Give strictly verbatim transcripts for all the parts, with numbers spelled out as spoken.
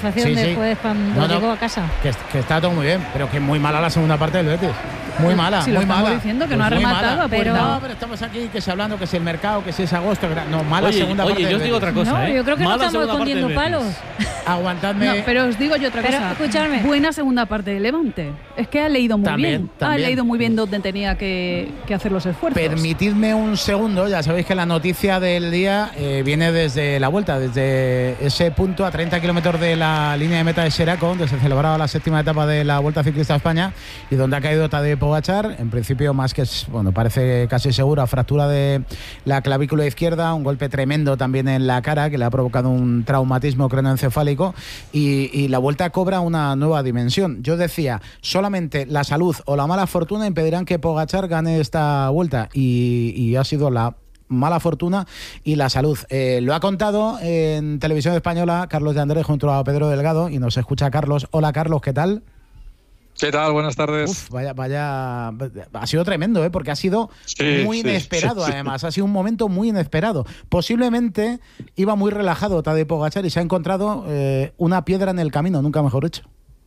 satisfacción sí, sí. después cuando no, no, llegó a casa. Que, que está todo muy bien, pero que muy mala la segunda parte del Betis. Muy mala, si muy lo estamos mala. diciendo, que pues no ha rematado, mala. pero... No, pero estamos aquí, que si hablando, que si el mercado, que si es agosto. Que no, mala oye, segunda oye, parte yo del os digo Betis. otra cosa, No, ¿eh? yo creo que Mala no estamos segunda parte escondiendo del palos. Betis. Aguantadme. No, pero os digo yo otra Pero, cosa. escuchadme. Buena segunda parte de Levante. Es que ha leído muy También, bien. también. Ha leído muy bien dónde tenía que, que hacer los esfuerzos. Permitidme un segundo, ya sabéis que la noticia del día eh, viene desde la vuelta, desde ese punto a treinta kilómetros de la línea de meta de Xeraco, donde se celebraba la séptima etapa de la Vuelta Ciclista a España y donde ha caído Tadej Pogačar, en principio más que, bueno, parece casi segura, fractura de la clavícula izquierda, un golpe tremendo también en la cara que le ha provocado un traumatismo craneoencefálico y, y la Vuelta cobra una nueva dimensión. Yo decía, solamente la salud o la mala fortuna impedirán que Pogačar gane esta Vuelta y, y ha sido la mala fortuna y la salud. Eh, lo ha contado en Televisión Española Carlos de Andrés junto a Pedro Delgado y nos escucha Carlos. Hola Carlos, ¿qué tal? ¿Qué tal? Buenas tardes. Uf, vaya, vaya, ha sido tremendo, ¿eh? Porque ha sido sí, muy sí, inesperado, sí, sí. además, ha sido un momento muy inesperado. Posiblemente iba muy relajado Tadej Pogačar y se ha encontrado eh, una piedra en el camino, nunca mejor dicho.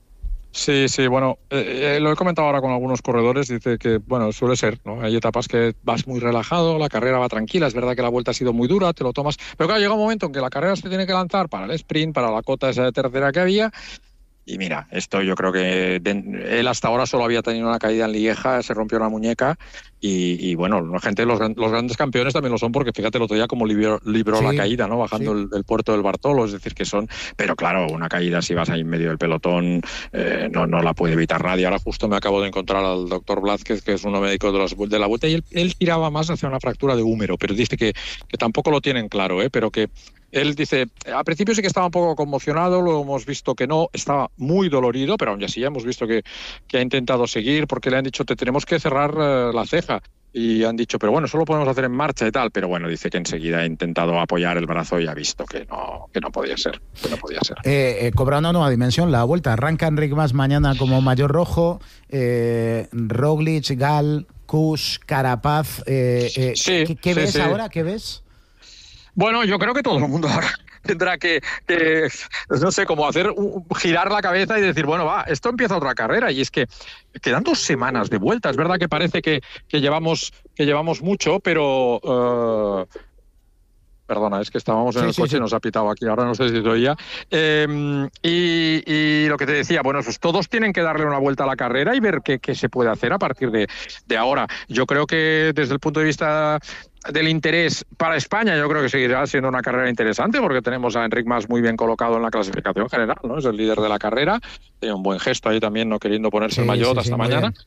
Sí, sí, bueno, eh, eh, lo he comentado ahora con algunos corredores, dice que, bueno, suele ser, ¿no? Hay etapas que vas muy relajado, la carrera va tranquila, es verdad que la vuelta ha sido muy dura, te lo tomas, pero claro, llega un momento en que la carrera se tiene que lanzar para el sprint, para la cota esa de tercera que había. Y mira, esto yo creo que de, él hasta ahora solo había tenido una caída en Lieja, se rompió la muñeca y, y bueno, la gente, los, los grandes campeones también lo son porque fíjate el otro día cómo libró, libró sí, la caída, ¿no? Bajando sí. el, el puerto del Bartolo, es decir, que son... Pero claro, una caída si vas ahí en medio del pelotón eh, no, no la puede evitar nadie. Ahora justo me acabo de encontrar al doctor Blázquez, que es uno médico de, los, de la Vuelta, y él, él tiraba más hacia una fractura de húmero, pero dice que, que tampoco lo tienen claro, ¿eh? Pero que él dice, a principio sí que estaba un poco conmocionado, luego hemos visto que no, estaba muy dolorido, pero aún así ya hemos visto que, que ha intentado seguir, porque le han dicho, te tenemos que cerrar uh, la ceja. Y han dicho, pero bueno, eso lo podemos hacer en marcha y tal. Pero bueno, dice que enseguida ha intentado apoyar el brazo y ha visto que no, que no podía ser. Que no podía ser. Eh, eh, cobra una nueva dimensión la Vuelta. Arranca Enric Mas mañana como mayor rojo. Eh, Roglic, Gal, Kuss, Carapaz. Eh, eh, sí, ¿Qué, qué sí, ves sí. ahora? ¿Qué ves? Bueno, yo creo que todo el mundo ahora tendrá que, que no sé, como hacer un, girar la cabeza y decir, bueno, va, esto empieza otra carrera. Y es que quedan dos semanas de vuelta. Es verdad que parece que, que, llevamos, que llevamos mucho, pero... Uh, Perdona, es que estábamos en sí, el sí, coche y sí. nos ha pitado aquí, ahora no sé si soy ya. Eh, y, y lo que te decía, bueno, pues todos tienen que darle una vuelta a la carrera y ver qué, qué se puede hacer a partir de, de ahora. Yo creo que desde el punto de vista del interés para España, yo creo que seguirá siendo una carrera interesante porque tenemos a Enric Mas muy bien colocado en la clasificación general, ¿no? Es el líder de la carrera, tiene un buen gesto ahí también, no queriendo ponerse Sí, el maillot sí, hasta sí, muy mañana.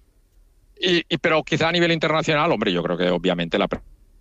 bien. Y, y, pero quizá a nivel internacional, hombre, yo creo que obviamente la...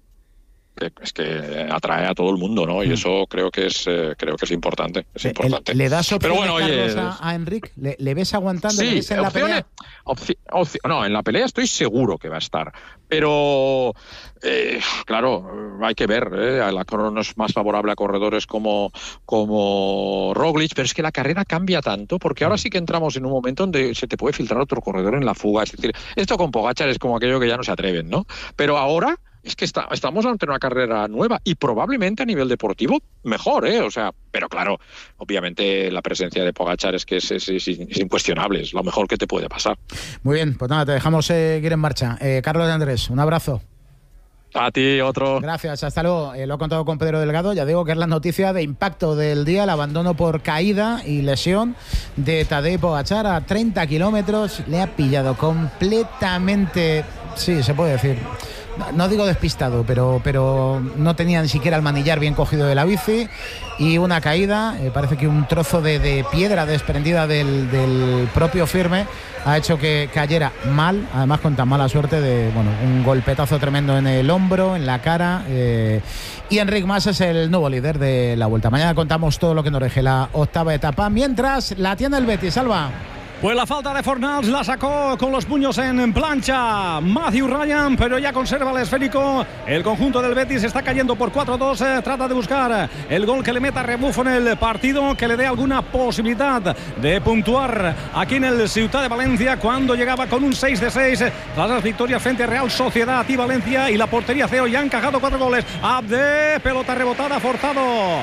es que atrae a todo el mundo, ¿no? Y eso creo que es eh, creo que es importante, es importante. ¿Le das opciones, Pero bueno, Carlos, oye, a, a Enric? ¿Le, ¿Le ves aguantando? ¿Le sí, ves en la opciones, pelea? opci, opci, no, en la pelea estoy seguro que va a estar, pero eh, claro, hay que ver, ¿eh? La crono es más favorable a corredores como, como Roglic, pero es que la carrera cambia tanto, porque ahora sí que entramos en un momento donde se te puede filtrar otro corredor en la fuga, es decir, esto con Pogačar es como aquello que ya no se atreven, ¿no? Pero ahora es que está, estamos ante una carrera nueva y probablemente a nivel deportivo mejor, ¿eh? O sea, pero claro, obviamente la presencia de Pogačar es que es, es, es, es incuestionable, es lo mejor que te puede pasar. Muy bien, pues nada, te dejamos seguir en marcha. Eh, Carlos de Andrés, un abrazo. A ti, otro. Gracias, hasta luego. Eh, lo he contado con Pedro Delgado, ya digo que es la noticia de impacto del día, el abandono por caída y lesión de Tadej Pogačar a treinta kilómetros. Le ha pillado completamente, sí, se puede decir, no digo despistado, pero, pero no tenía ni siquiera el manillar bien cogido de la bici y una caída, eh, parece que un trozo de, de piedra desprendida del, del propio firme ha hecho que cayera mal, además con tan mala suerte de, bueno, un golpetazo tremendo en el hombro, en la cara, eh, y Enric Mas es el nuevo líder de la Vuelta. Mañana contamos todo lo que nos deje la octava etapa, mientras la tiene el Betis. Salva. Pues la falta de Fornals la sacó con los puños en plancha Matthew Ryan, pero ya conserva el esférico. El conjunto del Betis está cayendo por cuatro dos. Eh, trata de buscar el gol que le meta rebufo en el partido, que le dé alguna posibilidad de puntuar aquí en el Ciutat de Valencia, cuando llegaba con un seis de seis tras las victorias frente a Real Sociedad y Valencia, y la portería cero. Ya han encajado cuatro goles. Abde, pelota rebotada, forzado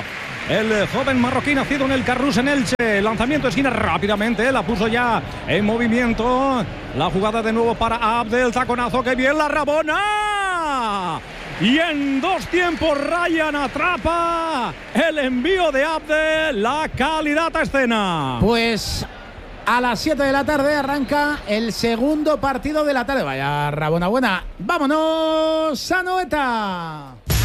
el joven marroquí nacido en el Carrús en Elche. El lanzamiento de esquina rápidamente, la puso ya en movimiento. La jugada de nuevo para Abdel, taconazo, que bien la Rabona. Y en dos tiempos Ryan atrapa el envío de Abdel, la calidad a escena. Pues a las siete de la tarde arranca el segundo partido de la tarde. Vaya Rabona buena. Vámonos a Anoeta.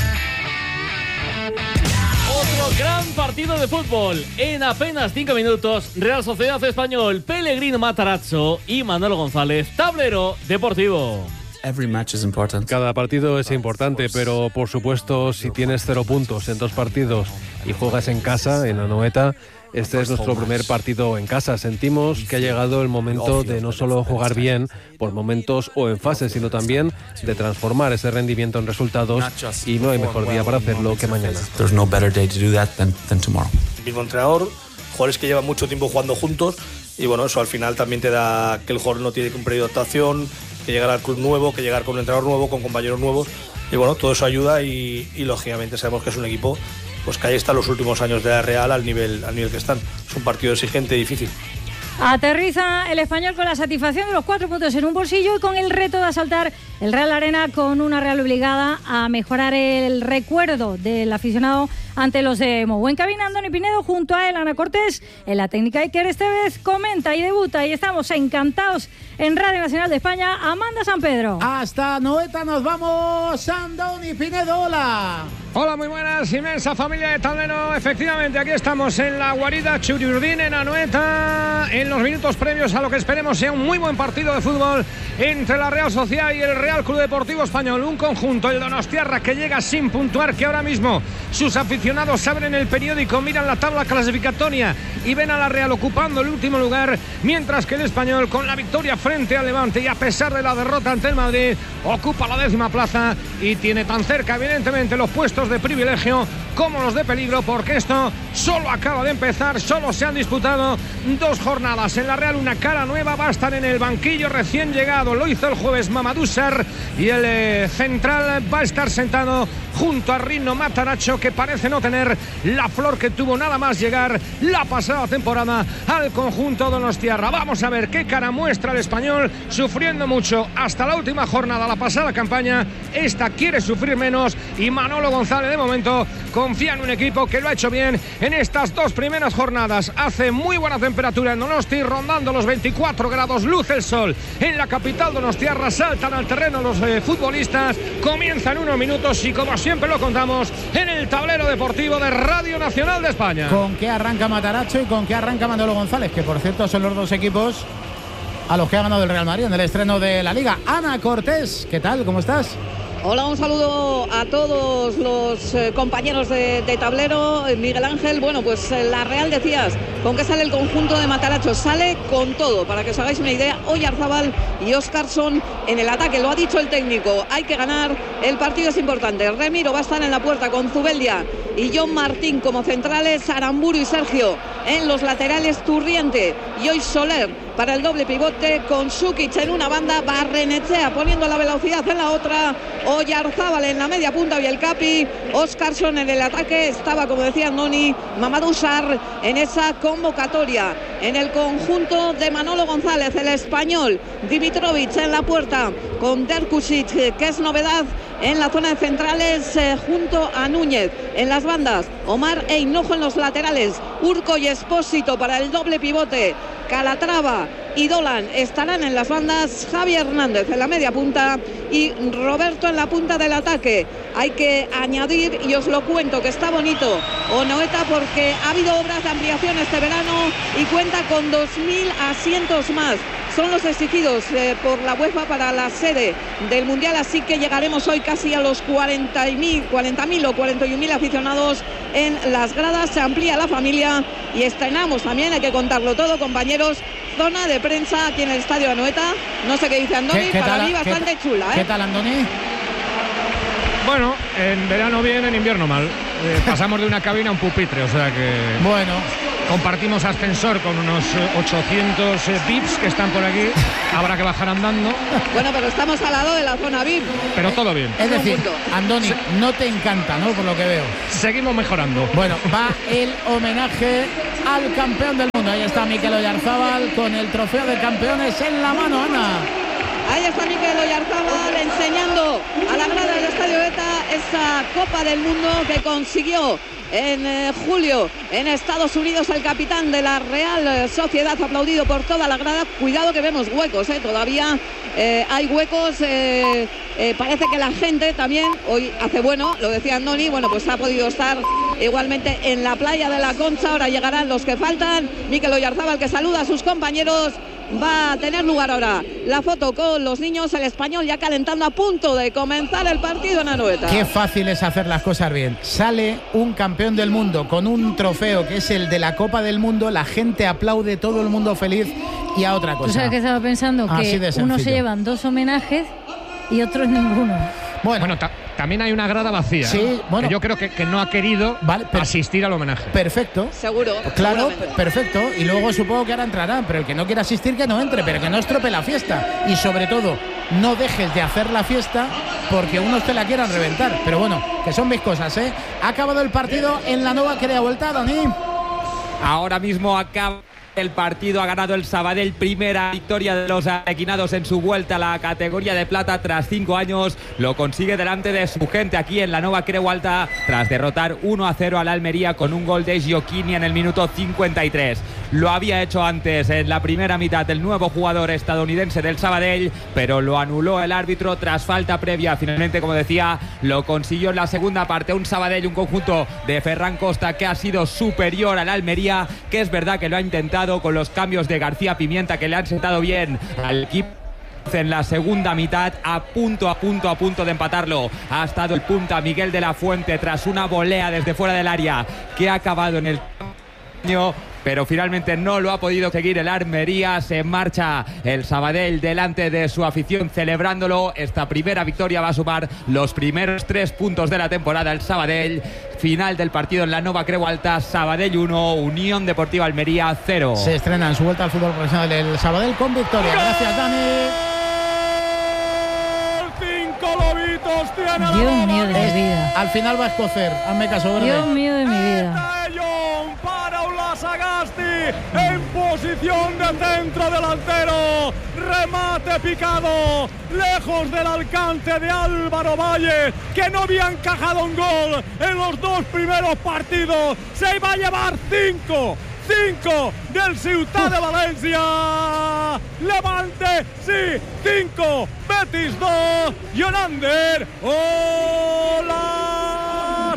Otro gran partido de fútbol. En apenas cinco minutos, Real Sociedad Español, Pellegrino Matarazzo y Manolo González, Tablero Deportivo. Cada partido es importante, pero por supuesto, si tienes cero puntos en dos partidos y juegas en casa, en Anoeta, este es nuestro primer partido en casa. Sentimos que ha llegado el momento de no solo jugar bien por momentos o en fases, sino también de transformar ese rendimiento en resultados, y no hay mejor día para hacerlo que mañana. El mismo entrenador, jugadores que llevan mucho tiempo jugando juntos, y bueno, eso al final también te da que el jugador no tiene que un periodo de adaptación, que llegar al club nuevo, que llegar con un entrenador nuevo, con compañeros nuevos, y bueno, todo eso ayuda y, y lógicamente sabemos que es un equipo pues que ahí está los últimos años de la Real al nivel, al nivel que están. Es un partido exigente y difícil. Aterriza el Español con la satisfacción de los cuatro puntos en un bolsillo y con el reto de asaltar el Real Arena, con una Real obligada a mejorar el recuerdo del aficionado ante los de Mo. Buen cabina, Andoni Pinedo, junto a él, Ana Cortés. En la técnica Iker esta vez comenta y debuta, y estamos encantados en Radio Nacional de España, Amanda San Pedro. Hasta Anoeta nos vamos, Andoni Pinedo, hola. Hola, muy buenas, inmensa familia de Tablero. Efectivamente, aquí estamos en la guarida Churiurdín, en Anoeta, en los minutos previos a lo que esperemos sea un muy buen partido de fútbol entre la Real Sociedad y el Real Club Deportivo Español. Un conjunto, el donostiarra, que llega sin puntuar, que ahora mismo sus aficionados abren el periódico, miran la tabla clasificatoria y ven a la Real ocupando el último lugar, mientras que el Español, con la victoria frente al Levante y a pesar de la derrota ante el Madrid, ocupa la décima plaza y tiene tan cerca, evidentemente, los puestos de privilegio como los de peligro, porque esto solo acaba de empezar, solo se han disputado dos jornadas. En la Real una cara nueva, va a estar en el banquillo recién llegado, lo hizo el jueves Mamadou Sarr, y el eh, central va a estar sentado junto a Rino Matarazzo, que parece no tener la flor que tuvo nada más llegar la pasada temporada al conjunto donostiarra. Vamos a ver qué cara muestra el Español, sufriendo mucho hasta la última jornada, la pasada campaña. Esta quiere sufrir menos, y Manolo González de momento confía en un equipo que lo ha hecho bien en estas dos primeras jornadas. Hace muy buena temperatura en Donosti, rondando los veinticuatro grados, luce el sol en la capital donostiarra, saltan al terreno los eh, futbolistas, comienzan unos minutos y, como siempre lo contamos, en el tablero deportivo de Radio Nacional de España. ¿Con qué arranca Matarazzo y con qué arranca Manolo González? Que por cierto son los dos equipos a los que ha ganado el Real Madrid en el estreno de la Liga. Ana Cortés, ¿qué tal? ¿Cómo estás? Hola, un saludo a todos los eh, compañeros de, de tablero. Miguel Ángel, bueno, pues eh, la Real, decías, ¿con qué sale el conjunto de Matarazzo? Sale con todo, para que os hagáis una idea. Oyarzábal y Óscarsson en el ataque, lo ha dicho el técnico, hay que ganar, el partido es importante. Remiro va a estar en la puerta con Zubeldia y John Martín como centrales, Aramburu y Sergio en los laterales, Turriente y hoy Soler para el doble pivote, con Sukic en una banda, Barrenechea poniendo la velocidad en la otra, Oyarzábal en la media punta y el Capi, Óscarsson en el ataque. Estaba, como decía Andoni, Mamadou Sarr en esa convocatoria. En el conjunto de Manolo González, el español, Dimitrovic en la puerta con Derkusic, que es novedad en la zona de centrales, eh, junto a Núñez. En las bandas, Omar e Hinojo en los laterales, Urco y Espósito para el doble pivote, Calatrava y Dolan estarán en las bandas, Javi Hernández en la media punta y Roberto en la punta del ataque. Hay que añadir, y os lo cuento, que está bonito Anoeta, porque ha habido obras de ampliación este verano y cuenta con dos mil asientos más. Son los exigidos eh, por la UEFA para la sede del Mundial, así que llegaremos hoy casi a los cuarenta mil o cuarenta y un mil aficionados en las gradas. Se amplía la familia y estrenamos también, hay que contarlo todo, compañeros, zona de prensa aquí en el estadio de Anoeta. No sé qué dice Andoni, ¿Qué, qué para tal, mí bastante qué, chula. ¿eh? ¿Qué tal, Andoni? Bueno, en verano bien, en invierno mal. Eh, pasamos de una cabina a un pupitre, o sea que... Bueno, Compartimos ascensor con unos ochocientos V I Ps que están por aquí. Habrá que bajar andando. Bueno, pero estamos al lado de la zona V I P. Pero todo bien. Es decir, Andoni, sí. no te encanta, ¿no? Por lo que veo. Seguimos mejorando. Bueno, va el homenaje al campeón del mundo. Ahí está Mikel Oyarzábal con el trofeo de campeones en la mano, Ana. Ahí está Mikel Oyarzábal enseñando a la grada del Estadio ETA esa Copa del Mundo que consiguió en eh, julio en Estados Unidos el capitán de la Real Sociedad, aplaudido por toda la grada. Cuidado que vemos huecos, eh, todavía eh, hay huecos. Eh, eh, parece que la gente también hoy hace bueno, lo decía Andoni, bueno, pues ha podido estar igualmente en la playa de la Concha. Ahora llegarán los que faltan. Mikel Oyarzábal, que saluda a sus compañeros. Va a tener lugar ahora la foto con los niños, el español ya calentando, a punto de comenzar el partido en Anoeta. Qué fácil es hacer las cosas bien. Sale un campeón del mundo con un trofeo que es el de la Copa del Mundo, la gente aplaude, todo el mundo feliz, y a otra cosa. ¿Tú sabes qué estaba pensando? Así que unos se llevan dos homenajes y otros ninguno. Bueno, bueno ta también hay una grada vacía. Sí, ¿eh? bueno. Que yo creo que, que no ha querido vale, asistir al homenaje. Perfecto. Seguro. Claro, perfecto. Y luego supongo que ahora entrarán, pero el que no quiera asistir que no entre, pero que no estropee la fiesta. Y sobre todo, no dejes de hacer la fiesta porque unos te la quieran reventar. Pero bueno, que son mis cosas, ¿eh? Ha acabado el partido en la Nova Crea Vuelta, Dani. Ahora mismo acaba el partido, ha ganado el Sabadell, primera victoria de los arequinados en su vuelta a la categoría de plata tras cinco años. Lo consigue delante de su gente aquí en la Nova Creu Alta tras derrotar uno a cero al Almería con un gol de Giochini en el minuto cincuenta y tres. Lo había hecho antes en la primera mitad el nuevo jugador estadounidense del Sabadell, pero lo anuló el árbitro tras falta previa. Finalmente, como decía, lo consiguió en la segunda parte. Un Sabadell, un conjunto de Ferran Costa que ha sido superior al Almería, que es verdad que lo ha intentado con los cambios de García Pimienta que le han sentado bien al equipo en la segunda mitad, a punto, a punto, a punto de empatarlo. Ha estado el punta Miguel de la Fuente tras una volea desde fuera del área que ha acabado en el año, pero finalmente no lo ha podido seguir el Almería. Se marcha el Sabadell delante de su afición celebrándolo. Esta primera victoria va a sumar los primeros tres puntos de la temporada el Sabadell. Final del partido en la Nova Creu Alta, Sabadell uno, Unión Deportiva Almería cero. Se estrena en su vuelta al fútbol profesional el Sabadell con victoria. Gracias, Dani. Cinco lobitos tiene. Dios mío de mi vida. Al final va a escocer. Hazme caso, verde. Dios mío de mi vida. Sagasti en posición de centro delantero, remate picado lejos del alcance de Álvaro Valle, que no había encajado un gol en los dos primeros partidos. Se iba a llevar cinco cinco del Ciutat de Valencia. Levante, sí, cinco, Betis dos, Jonander, hola,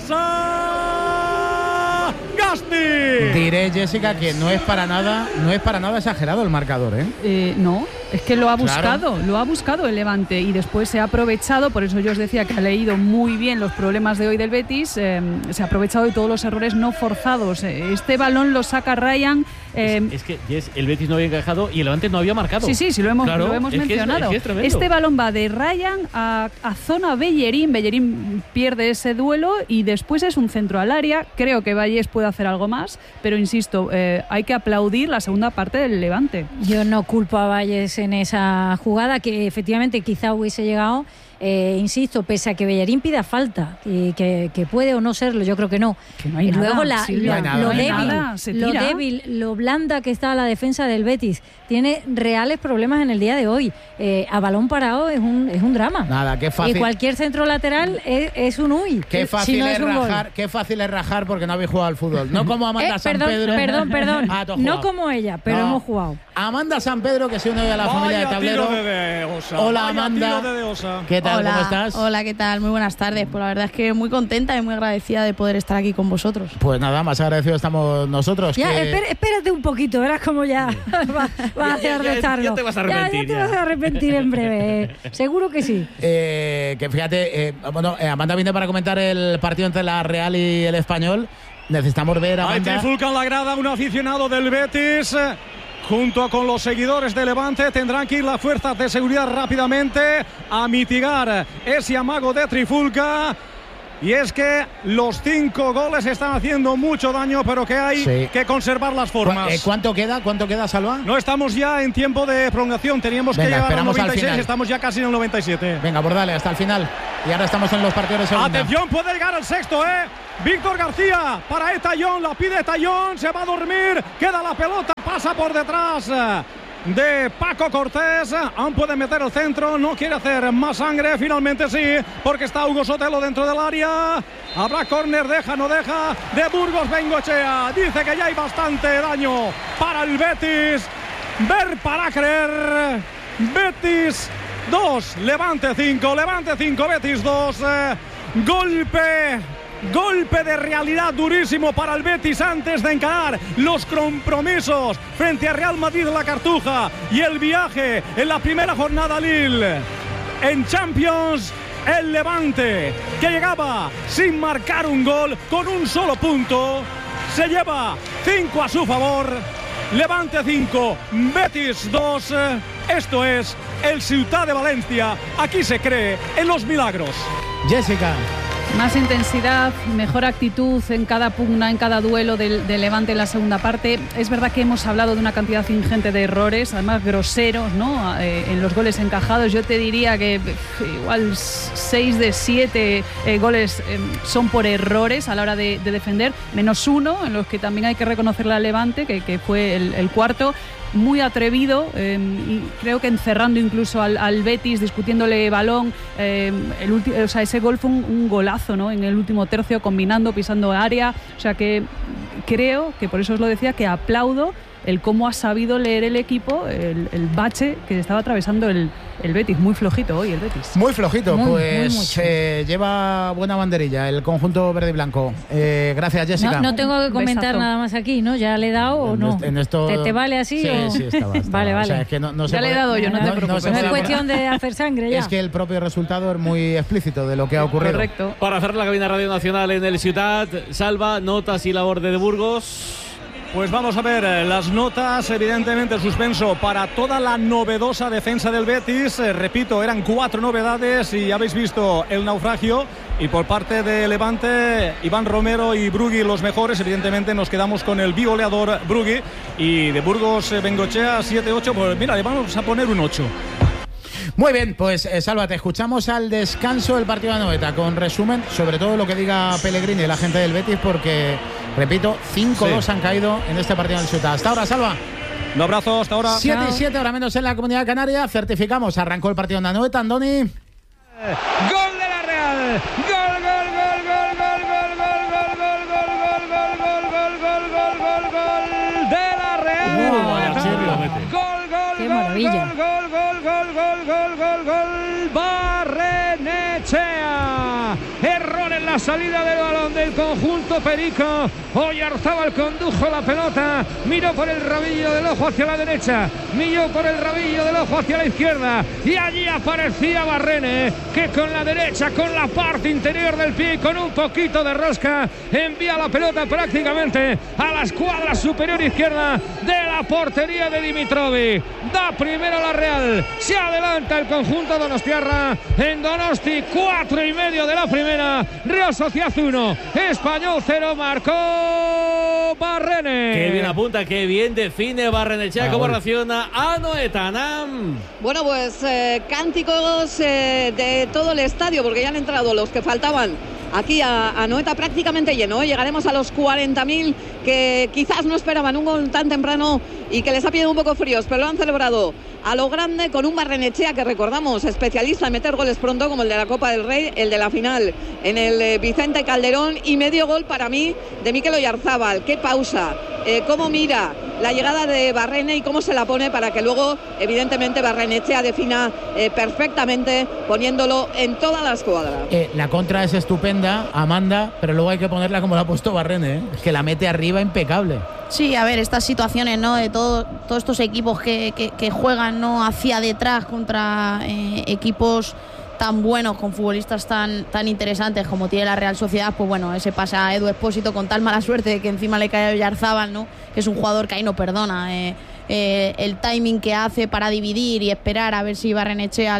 Sagasti. Diré, Jessica, que no es para nada, no es para nada exagerado el marcador, ¿eh? Eh, no, es que lo ha buscado, Claro. lo ha buscado el Levante y después se ha aprovechado, por eso yo os decía que ha leído muy bien los problemas de hoy del Betis, eh, se ha aprovechado de todos los errores no forzados. Este balón lo saca Ryan. Eh, es, es que yes, el Betis no había encajado y el Levante no había marcado. Sí, sí, sí, lo hemos, Claro, lo hemos es que es- mencionado. es que es tremendo. Este balón va de Ryan a, a zona Bellerín. Bellerín pierde ese duelo y después es un centro al área. Creo que Valles puede hacer algo más, pero insisto, eh, hay que aplaudir la segunda parte del Levante. Yo no culpo a Valles en esa jugada, que efectivamente quizá hubiese llegado. Eh, insisto, pese a que Bellerín pida falta, y que, que puede o no serlo, yo creo que no. Que no hay Y luego nada, la, Silvia, lo, no hay lo nada, débil, no hay nada, se lo tira. débil, lo blanda que está la defensa del Betis. Tiene reales problemas en el día de hoy. Eh, a balón parado es un, es un drama. Nada, qué fácil. Y cualquier centro lateral es, es un uy. Qué fácil, si no es es un gol. rajar, qué fácil es rajar porque no habéis jugado al fútbol. No como Amanda Eh, San perdón, Pedro. perdón, perdón. Ah, tú has No jugado. como ella, pero No. hemos jugado. Amanda San Pedro, que se une hoy a la familia de Vaya Tablero. tiro de De Osa, Hola, vaya Amanda. tiro de De Osa. ¿Qué tal? Hola, ¿Cómo estás? Hola, ¿qué tal? Muy buenas tardes. Pues la verdad es que muy contenta y muy agradecida de poder estar aquí con vosotros. Pues nada, más agradecidos estamos nosotros. Ya, que- espera- espérate un poquito, verás como ya va, va a Ya- hacer ya- de estarlo. ya te vas a Ya- arrepentir, Ya, te ya. vas a arrepentir en breve. eh. Seguro que sí. Eh, que fíjate, eh, bueno, eh, Amanda viene para comentar el partido entre la Real y el Español. Necesitamos ver a Hay Amanda. trifulca en la grada, un aficionado del Betis. Junto con los seguidores de Levante tendrán que ir las fuerzas de seguridad rápidamente a mitigar ese amago de trifulca. y es que los cinco goles están haciendo mucho daño, pero que hay sí. que conservar las formas. ¿Cu- eh, ¿Cuánto queda? ¿Cuánto queda, Salva? No estamos ya en tiempo de prolongación, teníamos Venga, que llegar al noventa y seis al y estamos ya casi en el noventa y siete. Venga, por dale, hasta el final. Y ahora estamos en los partidos de segunda. Atención, puede llegar el sexto, ¿eh? Víctor García para Etayón, la pide Etayón, se va a dormir, queda la pelota, pasa por detrás de Paco Cortés. Aún puede meter el centro, no quiere hacer más sangre, finalmente sí, porque está Hugo Sotelo dentro del área. Habrá córner, deja, no deja, de Burgos Bengoechea. Dice que ya hay bastante daño para el Betis. Ver para creer. Betis dos, Levante cinco, Levante cinco, Betis dos. Eh, golpe. Golpe de realidad durísimo para el Betis antes de encarar los compromisos frente a Real Madrid La Cartuja y el viaje en la primera jornada Lille. En Champions, el Levante, que llegaba sin marcar un gol, con un solo punto, se lleva cinco a su favor. Levante cinco, Betis dos. Esto es el Ciutat de Valencia. Aquí se cree en los milagros. Jessica. Más intensidad, mejor actitud en cada pugna, en cada duelo del, del Levante en la segunda parte. Es verdad que hemos hablado de una cantidad ingente de errores, además groseros, ¿no? Eh, en los goles encajados. Yo te diría que igual seis de siete eh, goles eh, son por errores a la hora de, de defender, menos uno, en los que también hay que reconocerle al Levante, que, que fue el, el cuarto. Muy atrevido, eh, y creo que encerrando incluso al, al Betis, discutiéndole balón. Eh, el ulti- o sea, ese gol fue un, un golazo, ¿no? En el último tercio, combinando, pisando área. O sea que creo que, por eso os lo decía, que aplaudo el cómo ha sabido leer el equipo el, el bache que estaba atravesando el, el Betis. Muy flojito hoy el Betis. Muy flojito, muy, pues muy eh, lleva buena banderilla el conjunto verde y blanco. Eh, gracias, Jessica. No, no tengo que comentar Besazo. nada más aquí, ¿no? ¿Ya le he dado o no? En esto, ¿Te, te vale así? Sí, o? sí, estaba, estaba. Vale, vale. O sea, es que no, no ya se le he puede, dado yo, no, no te preocupes. No, No, no es cuestión de hacer sangre ya. Es que el propio resultado es muy explícito de lo que ha ocurrido. Correcto. Para hacer la cabina Radio Nacional en el Ciutat, Salva, notas y labor de Burgos. Pues vamos a ver eh, las notas. Evidentemente el suspenso para toda la novedosa defensa del Betis. Eh, repito, eran cuatro novedades y habéis visto el naufragio. Y por parte de Levante, Iván Romero y Brugui los mejores. Evidentemente nos quedamos con el bigoleador Brugui. Y de Burgos eh, Bengoechea siete ocho, pues mira, le vamos a poner un ocho. Muy bien, pues eh, Salva, te escuchamos al descanso del partido de Anoeta con resumen, sobre todo lo que diga Pellegrini y la gente del Betis, porque, repito, cinco dos sí. han caído en este partido del Ciutat. Hasta ahora, Salva. Un abrazo, hasta ahora. siete y siete, ahora menos en la Comunidad Canaria. Certificamos, arrancó el partido de Anoeta, Andoni. Gol de la Real. Gol, gol, gol, gol, gol, gol, gol, gol, gol, gol, gol, gol, gol, gol, gol, gol de la Real. Gol, gol, qué maravilla. Gol, gol, gol, gol, gol, gol, gol, gol, Barrenechea. Error en la salida del balón del conjunto perico. Oyarzábal condujo la pelota, miró por el rabillo del ojo hacia la derecha, miró por el rabillo del ojo hacia la izquierda y allí aparecía Barrene, que con la derecha, con la parte interior del pie, con un poquito de rosca, envía la pelota prácticamente a la escuadra superior izquierda de la portería de Dimitrovic. Da primero la Real, se adelanta el conjunto donostiarra en Donosti, cuatro y medio de la primera. Real Sociedad uno, Español cero, marcó Barrene. Qué bien apunta, qué bien define Barrenechea. ¿Cómo reacciona Anoeta, Nam? Bueno, pues eh, cánticos eh, de todo el estadio, porque ya han entrado los que faltaban aquí a, a Anoeta prácticamente lleno. ¿eh? Llegaremos a los cuarenta mil que quizás no esperaban un gol tan temprano y que les ha pillado un poco fríos, pero lo han celebrado a lo grande con un Barrenechea que, recordamos, especialista en meter goles pronto, como el de la Copa del Rey, el de la final en el eh, Vicente Calderón, y medio gol para mí de Mikel Oyarzábal. Qué pausa, eh, cómo mira la llegada de Barrene y cómo se la pone para que luego, evidentemente, Barrenechea defina eh, perfectamente, poniéndolo en toda la escuadra. Eh, la contra es estupenda, Amanda, pero luego hay que ponerla como la ha puesto Barrene, ¿eh? que la mete arriba impecable. Sí, a ver, estas situaciones, ¿no? De todo, todos estos equipos que, que, que juegan, ¿no? Hacia detrás contra eh, equipos tan buenos, con futbolistas tan, tan interesantes como tiene la Real Sociedad, pues bueno, ese pasa a Edu Expósito con tal mala suerte de que encima le cae a Oyarzábal, ¿no? Que es un jugador que ahí no perdona. Eh, eh, el timing que hace para dividir y esperar a ver si Barrenechea le,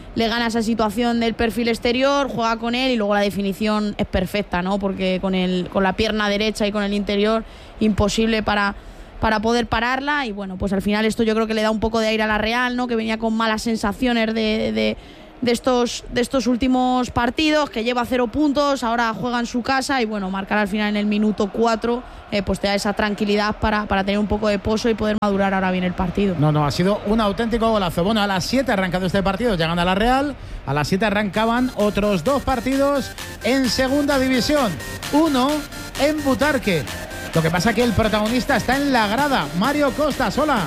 le gana esa situación del perfil exterior, juega con él y luego la definición es perfecta, ¿no? Porque con, el, con la pierna derecha y con el interior, imposible para, para poder pararla. Y bueno, pues al final esto yo creo que le da un poco de aire a la Real, ¿no? Que venía con malas sensaciones de... de De estos, de estos últimos partidos, que lleva cero puntos, ahora juega en su casa y bueno, marcar al final en el minuto cuatro, eh, pues te da esa tranquilidad para, para tener un poco de pozo y poder madurar ahora bien el partido. No, no, ha sido un auténtico golazo. Bueno, a las siete ha arrancado este partido, llegan a la Real, a las siete arrancaban otros dos partidos en segunda división, uno en Butarque. Lo que pasa que el protagonista está en la grada, Mario Costas, hola.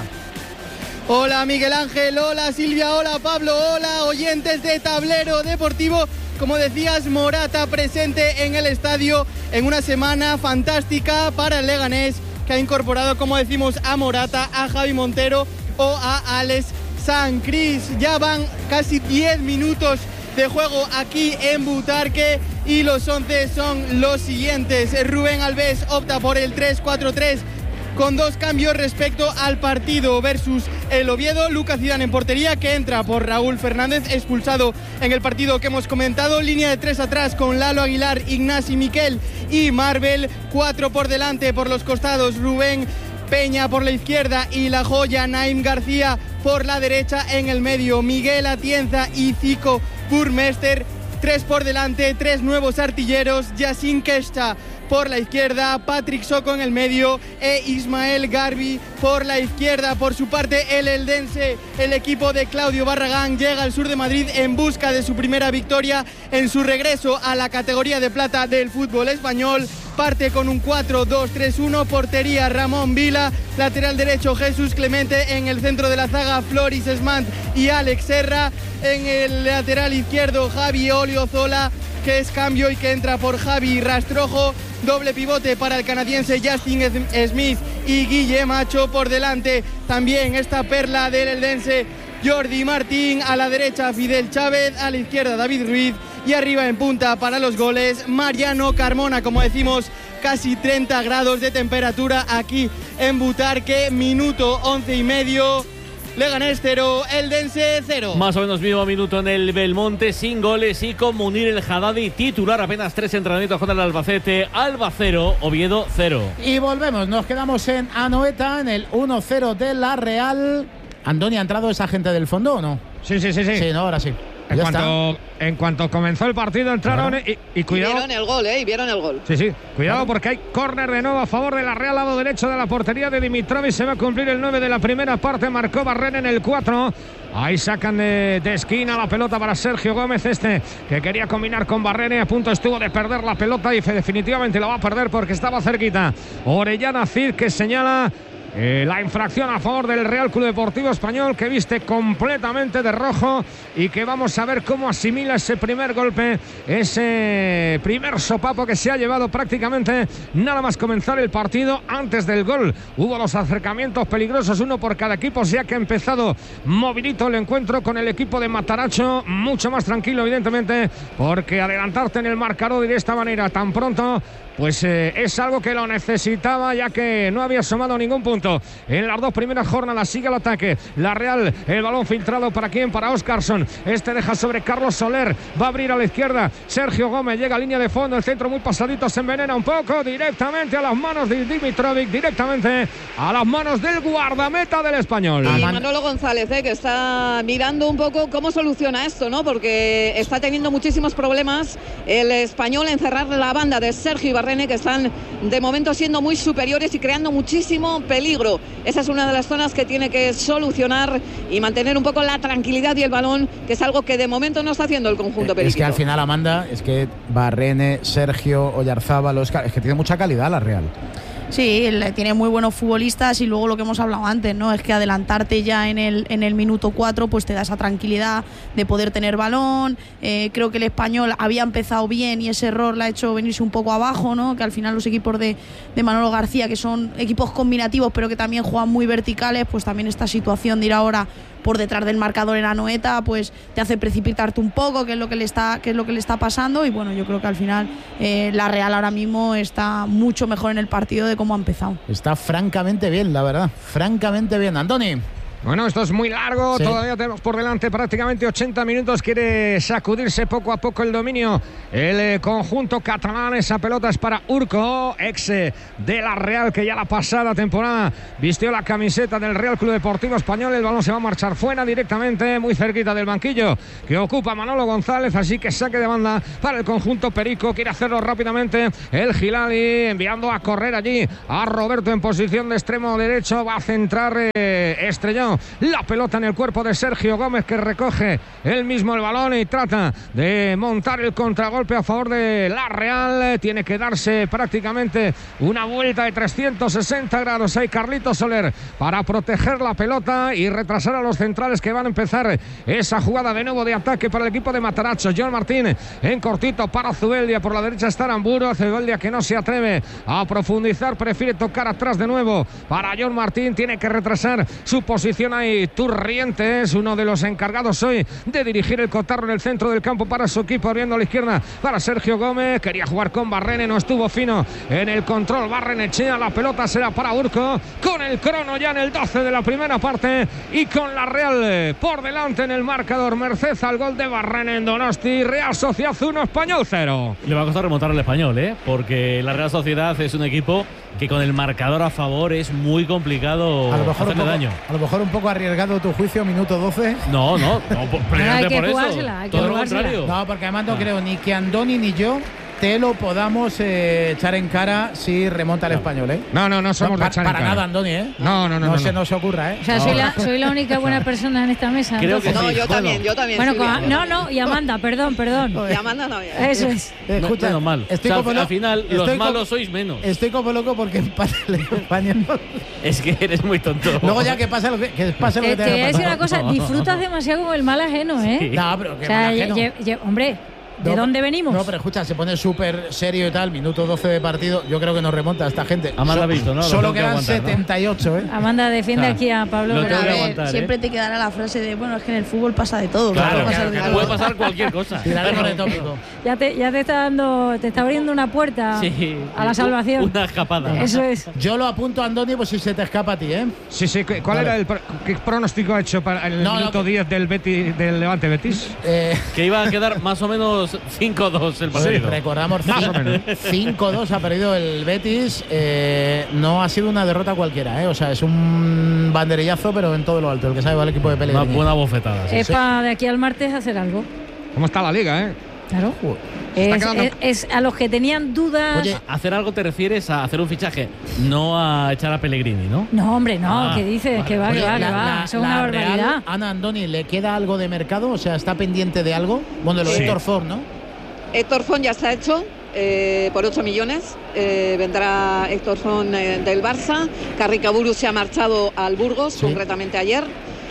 Hola Miguel Ángel, hola Silvia, hola Pablo, hola oyentes de Tablero Deportivo. Como decías, Morata presente en el estadio en una semana fantástica para el Leganés, que ha incorporado, como decimos, a Morata, a Javi Montero o a Alex Sancris. Ya van casi diez minutos de juego aquí en Butarque y los once son los siguientes. Rubén Alves opta por el tres cuatro tres con dos cambios respecto al partido versus el Oviedo. Lucas Zidane en portería, que entra por Raúl Fernández, expulsado en el partido que hemos comentado. Línea de tres atrás con Lalo Aguilar, Ignasi Miquel y Marvel. Cuatro por delante por los costados, Rubén Peña por la izquierda y La Joya, Naim García por la derecha. En el medio, Miguel Atienza y Zico Burmester. Tres por delante, tres nuevos artilleros, Yacine Kesta por la izquierda, Patrick Soko en el medio e Ismael Garbi por la izquierda. Por su parte, el eldense, el equipo de Claudio Barragán, llega al sur de Madrid en busca de su primera victoria en su regreso a la categoría de plata del fútbol español. Parte con un cuatro dos tres uno, portería Ramón Vila, lateral derecho Jesús Clemente, en el centro de la zaga Floris Esmant y Alex Serra, en el lateral izquierdo Javi Oliozola, que es cambio y que entra por Javi Rastrojo. Doble pivote para el canadiense Justin Smith y Guille Macho. Por delante también esta perla del eldense Jordi Martín, a la derecha Fidel Chávez, a la izquierda David Ruiz y arriba en punta para los goles Mariano Carmona. Como decimos, casi treinta grados de temperatura aquí en Butarque. Minuto once y medio. Leganés cero, Eldense cero. Más o menos mismo minuto en el Belmonte, sin goles y con Munir El Haddadi titular. Apenas tres entrenamientos contra el Albacete. Alba cero, Oviedo cero. Y volvemos, nos quedamos en Anoeta, en el uno cero de la Real. Andoni, ¿ha entrado esa gente del fondo o no? Sí, sí, sí, sí. Sí, no, ahora sí. En Ya cuanto, está. en cuanto comenzó el partido entraron y, y cuidado. Y vieron el gol, ¿eh? Y vieron el gol. Sí, sí. Cuidado porque hay córner de nuevo a favor de la Real, lado derecho de la portería de Dimitrovic. Se va a cumplir el nueve de la primera parte. Marcó Barrena en el cuatro. Ahí sacan de, de esquina la pelota para Sergio Gómez, este que quería combinar con Barrena y a punto estuvo de perder la pelota y definitivamente la va a perder porque estaba cerquita. Orellana Cid, que señala Eh, la infracción a favor del Real Club Deportivo Español, que viste completamente de rojo y que vamos a ver cómo asimila ese primer golpe, ese primer sopapo que se ha llevado prácticamente nada más comenzar el partido. Antes del gol hubo los acercamientos peligrosos, uno por cada equipo, ya que ha empezado movilito el encuentro con el equipo de Mataracho, mucho más tranquilo evidentemente, porque adelantarte en el marcador de esta manera tan pronto pues eh, es algo que lo necesitaba, ya que no había sumado ningún punto en las dos primeras jornadas. Sigue el ataque la Real, el balón filtrado para quién, para Óscarson, este deja sobre Carlos Soler, va a abrir a la izquierda Sergio Gómez, llega a línea de fondo, el centro muy pasadito, se envenena un poco, directamente a las manos de Dimitrovic, directamente a las manos del guardameta del Español. Y Manolo González, eh, que está mirando un poco cómo soluciona esto, ¿no? Porque está teniendo muchísimos problemas el Español en cerrar la banda de Sergio y Barrene, que están de momento siendo muy superiores y creando muchísimo peligro. Esa es una de las zonas que tiene que solucionar y mantener un poco la tranquilidad y el balón, que es algo que de momento no está haciendo el conjunto periquito. Es que al final, Amanda, es que Barrene, Sergio, Oyarzábal, Oscar, es que tiene mucha calidad la Real. Sí, tiene muy buenos futbolistas y luego lo que hemos hablado antes, ¿no? Es que adelantarte ya en el, en el minuto cuatro pues te da esa tranquilidad de poder tener balón. Eh, creo que el Español había empezado bien y ese error le ha hecho venirse un poco abajo, ¿no? Que al final los equipos de, de Manolo García, que son equipos combinativos pero que también juegan muy verticales, pues también esta situación de ir ahora por detrás del marcador en Anoeta pues te hace precipitarte un poco, que es lo que le está, que es lo que le está pasando. Y bueno, yo creo que al final eh, la Real ahora mismo está mucho mejor en el partido de cómo ha empezado. Está francamente bien, la verdad, francamente bien. Andoni. Bueno, esto es muy largo, sí. Todavía tenemos por delante prácticamente ochenta minutos. Quiere sacudirse poco a poco el dominio el eh, conjunto catalán. Esa pelota es para Urco, ex eh, de la Real, que ya la pasada temporada vistió la camiseta del Real Club Deportivo Español. El balón se va a marchar fuera directamente, muy cerquita del banquillo que ocupa Manolo González, así que saque de banda para el conjunto perico. Quiere hacerlo rápidamente el Gilali, enviando a correr allí a Roberto en posición de extremo derecho. Va a centrar eh, Estrellón la pelota en el cuerpo de Sergio Gómez, que recoge él mismo el balón y trata de montar el contragolpe a favor de la Real. Tiene que darse prácticamente una vuelta de trescientos sesenta grados. Hay Carlitos Soler para proteger la pelota y retrasar a los centrales, que van a empezar esa jugada de nuevo de ataque para el equipo de Matarazzo. John Martín en cortito para Zubeldia, por la derecha está Aramburu. Zubeldia, que no se atreve a profundizar, prefiere tocar atrás de nuevo para John Martín. Tiene que retrasar su posición ahí. Turriente es uno de los encargados hoy de dirigir el cotarro en el centro del campo para su equipo, abriendo a la izquierda para Sergio Gómez. Quería jugar con Barrene, no estuvo fino en el control Barrenechea. La pelota será para Urco, con el crono ya en el doce de la primera parte y con la Real por delante en el marcador, merced al gol de Barrene en Donosti. Real Sociedad uno, Español cero. Le va a costar remontar al Español, ¿eh? Porque la Real Sociedad es un equipo que con el marcador a favor es muy complicado a lo mejor hacerle poco, daño. A lo mejor un poco arriesgado tu juicio, minuto doce. No, no, no, precisamente por eso. Hay que Todo lo contrario. No, porque además no ah. creo ni que Andoni ni yo te lo podamos eh, echar en cara si remonta el Español, ¿eh? No, no, no somos no, de echar para en cara. nada, Andoni, ¿eh? No, no, no. No, no se no. nos ocurra, ¿eh? O sea, no. soy, la, soy la única buena persona en esta mesa. Creo que no, sí. yo también, yo también. Bueno, con, no, no, y Amanda, perdón, perdón. Y Amanda no. Ya. Eso es. Eh, escucha, no, mal. Estoy o sea, como al final, los malos como, sois menos. Estoy como loco porque empate el Español. Es que eres muy tonto. Luego ya que pasa lo que, que, pase lo que te, te te voy a decir una cosa, disfrutas demasiado con el mal ajeno, ¿eh? Sí. No, pero que o sea, mal ajeno. Ye, ye, hombre, ¿de no, dónde venimos? No, pero escucha, se pone súper serio y tal, minuto doce de partido, yo creo que nos remonta a esta gente. Amanda ha visto, ¿no? Solo quedan aguantar, setenta y ocho, ¿no? ¿eh? Amanda defiende ah, aquí a Pablo. Pero a ver, aguantar, siempre ¿eh? te quedará la frase de, bueno, es que en el fútbol pasa de todo. Claro, puede pasar, claro, de puede todo. pasar cualquier cosa. Tiraremos de tópico. Ya te, ya te está dando, te está abriendo una puerta sí, a la salvación. Una escapada. Eso es. Yo lo apunto a Andoni, pues si se te escapa a ti, ¿eh? Sí, sí. ¿Cuál vale. era el pro, qué pronóstico ha hecho para el no, minuto no, diez del, Betis, del Levante Betis? Eh, que iba a quedar más o menos cinco dos el partido. Sí, recordamos cinco dos ha perdido el Betis. Eh, no ha sido una derrota cualquiera, ¿eh? O sea, es un banderillazo, pero en todo lo alto, el que sabe va el equipo de Pellegrini. Una buena bofetada. Sí. Es sí. para de aquí al martes hacer algo. ¿Cómo está la liga, eh? Claro. Es, es, es a los que tenían dudas. Oye, hacer algo te refieres a hacer un fichaje, no a echar a Pellegrini, ¿no? No, hombre, no. Ah, ¿qué dices? Vale. Que va, Oye, que va, la, que va. La, Eso es una barbaridad. Real, Ana Andoni, ¿le queda algo de mercado? O sea, ¿está pendiente de algo? Bueno, de lo de sí. Héctor Ford, ¿no? Héctor Ford ya está hecho. Eh, por ocho millones eh, vendrá Héctor Ford eh, del Barça. Carricaburu se ha marchado al Burgos, sí. concretamente ayer.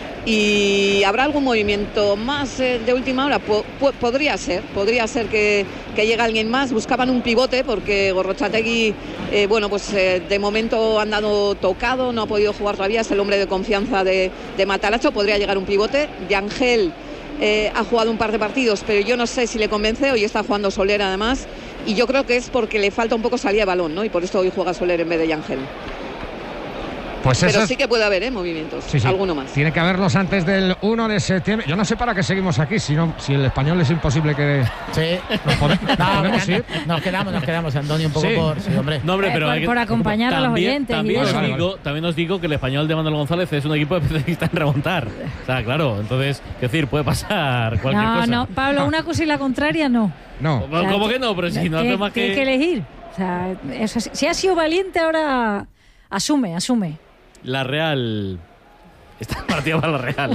Y habrá algún movimiento más eh, de última hora. Po po podría ser, podría ser que, que llegue alguien más. Buscaban un pivote porque Gorrotxategi, eh, bueno, pues eh, de momento ha andado tocado, no ha podido jugar todavía, es el hombre de confianza de, de Matarazzo. Podría llegar un pivote. Yangel eh, ha jugado un par de partidos, pero yo no sé si le convence. Hoy está jugando Soler además, y yo creo que es porque le falta un poco salida de balón, ¿no? Y por esto hoy juega Soler en vez de Yangel. Pues Pero esas... sí que puede haber ¿eh? movimientos, sí, sí. alguno más. Tiene que haberlos antes del uno de septiembre. Yo no sé para qué seguimos aquí, si, no, si el Español es imposible que... Sí. Nos, pode... no, ¿Nos podemos ir? Nos quedamos, nos quedamos, Antonio, un poco sí. por... Sí, hombre. No, hombre, pero eh, por, hay que... por acompañar también, a los oyentes. También, os vale, digo, vale. también os digo que el Español de Manuel González es un equipo especialista en remontar. O sea, claro, entonces, es decir, puede pasar cualquier no, cosa. No, no, Pablo, una cosa y la contraria no. No. O sea, ¿Cómo que no? Pero si no hace más que... Tienes que elegir. O sea, eso, si has sido valiente ahora, asume, asume. La Real... Está partido para la Real.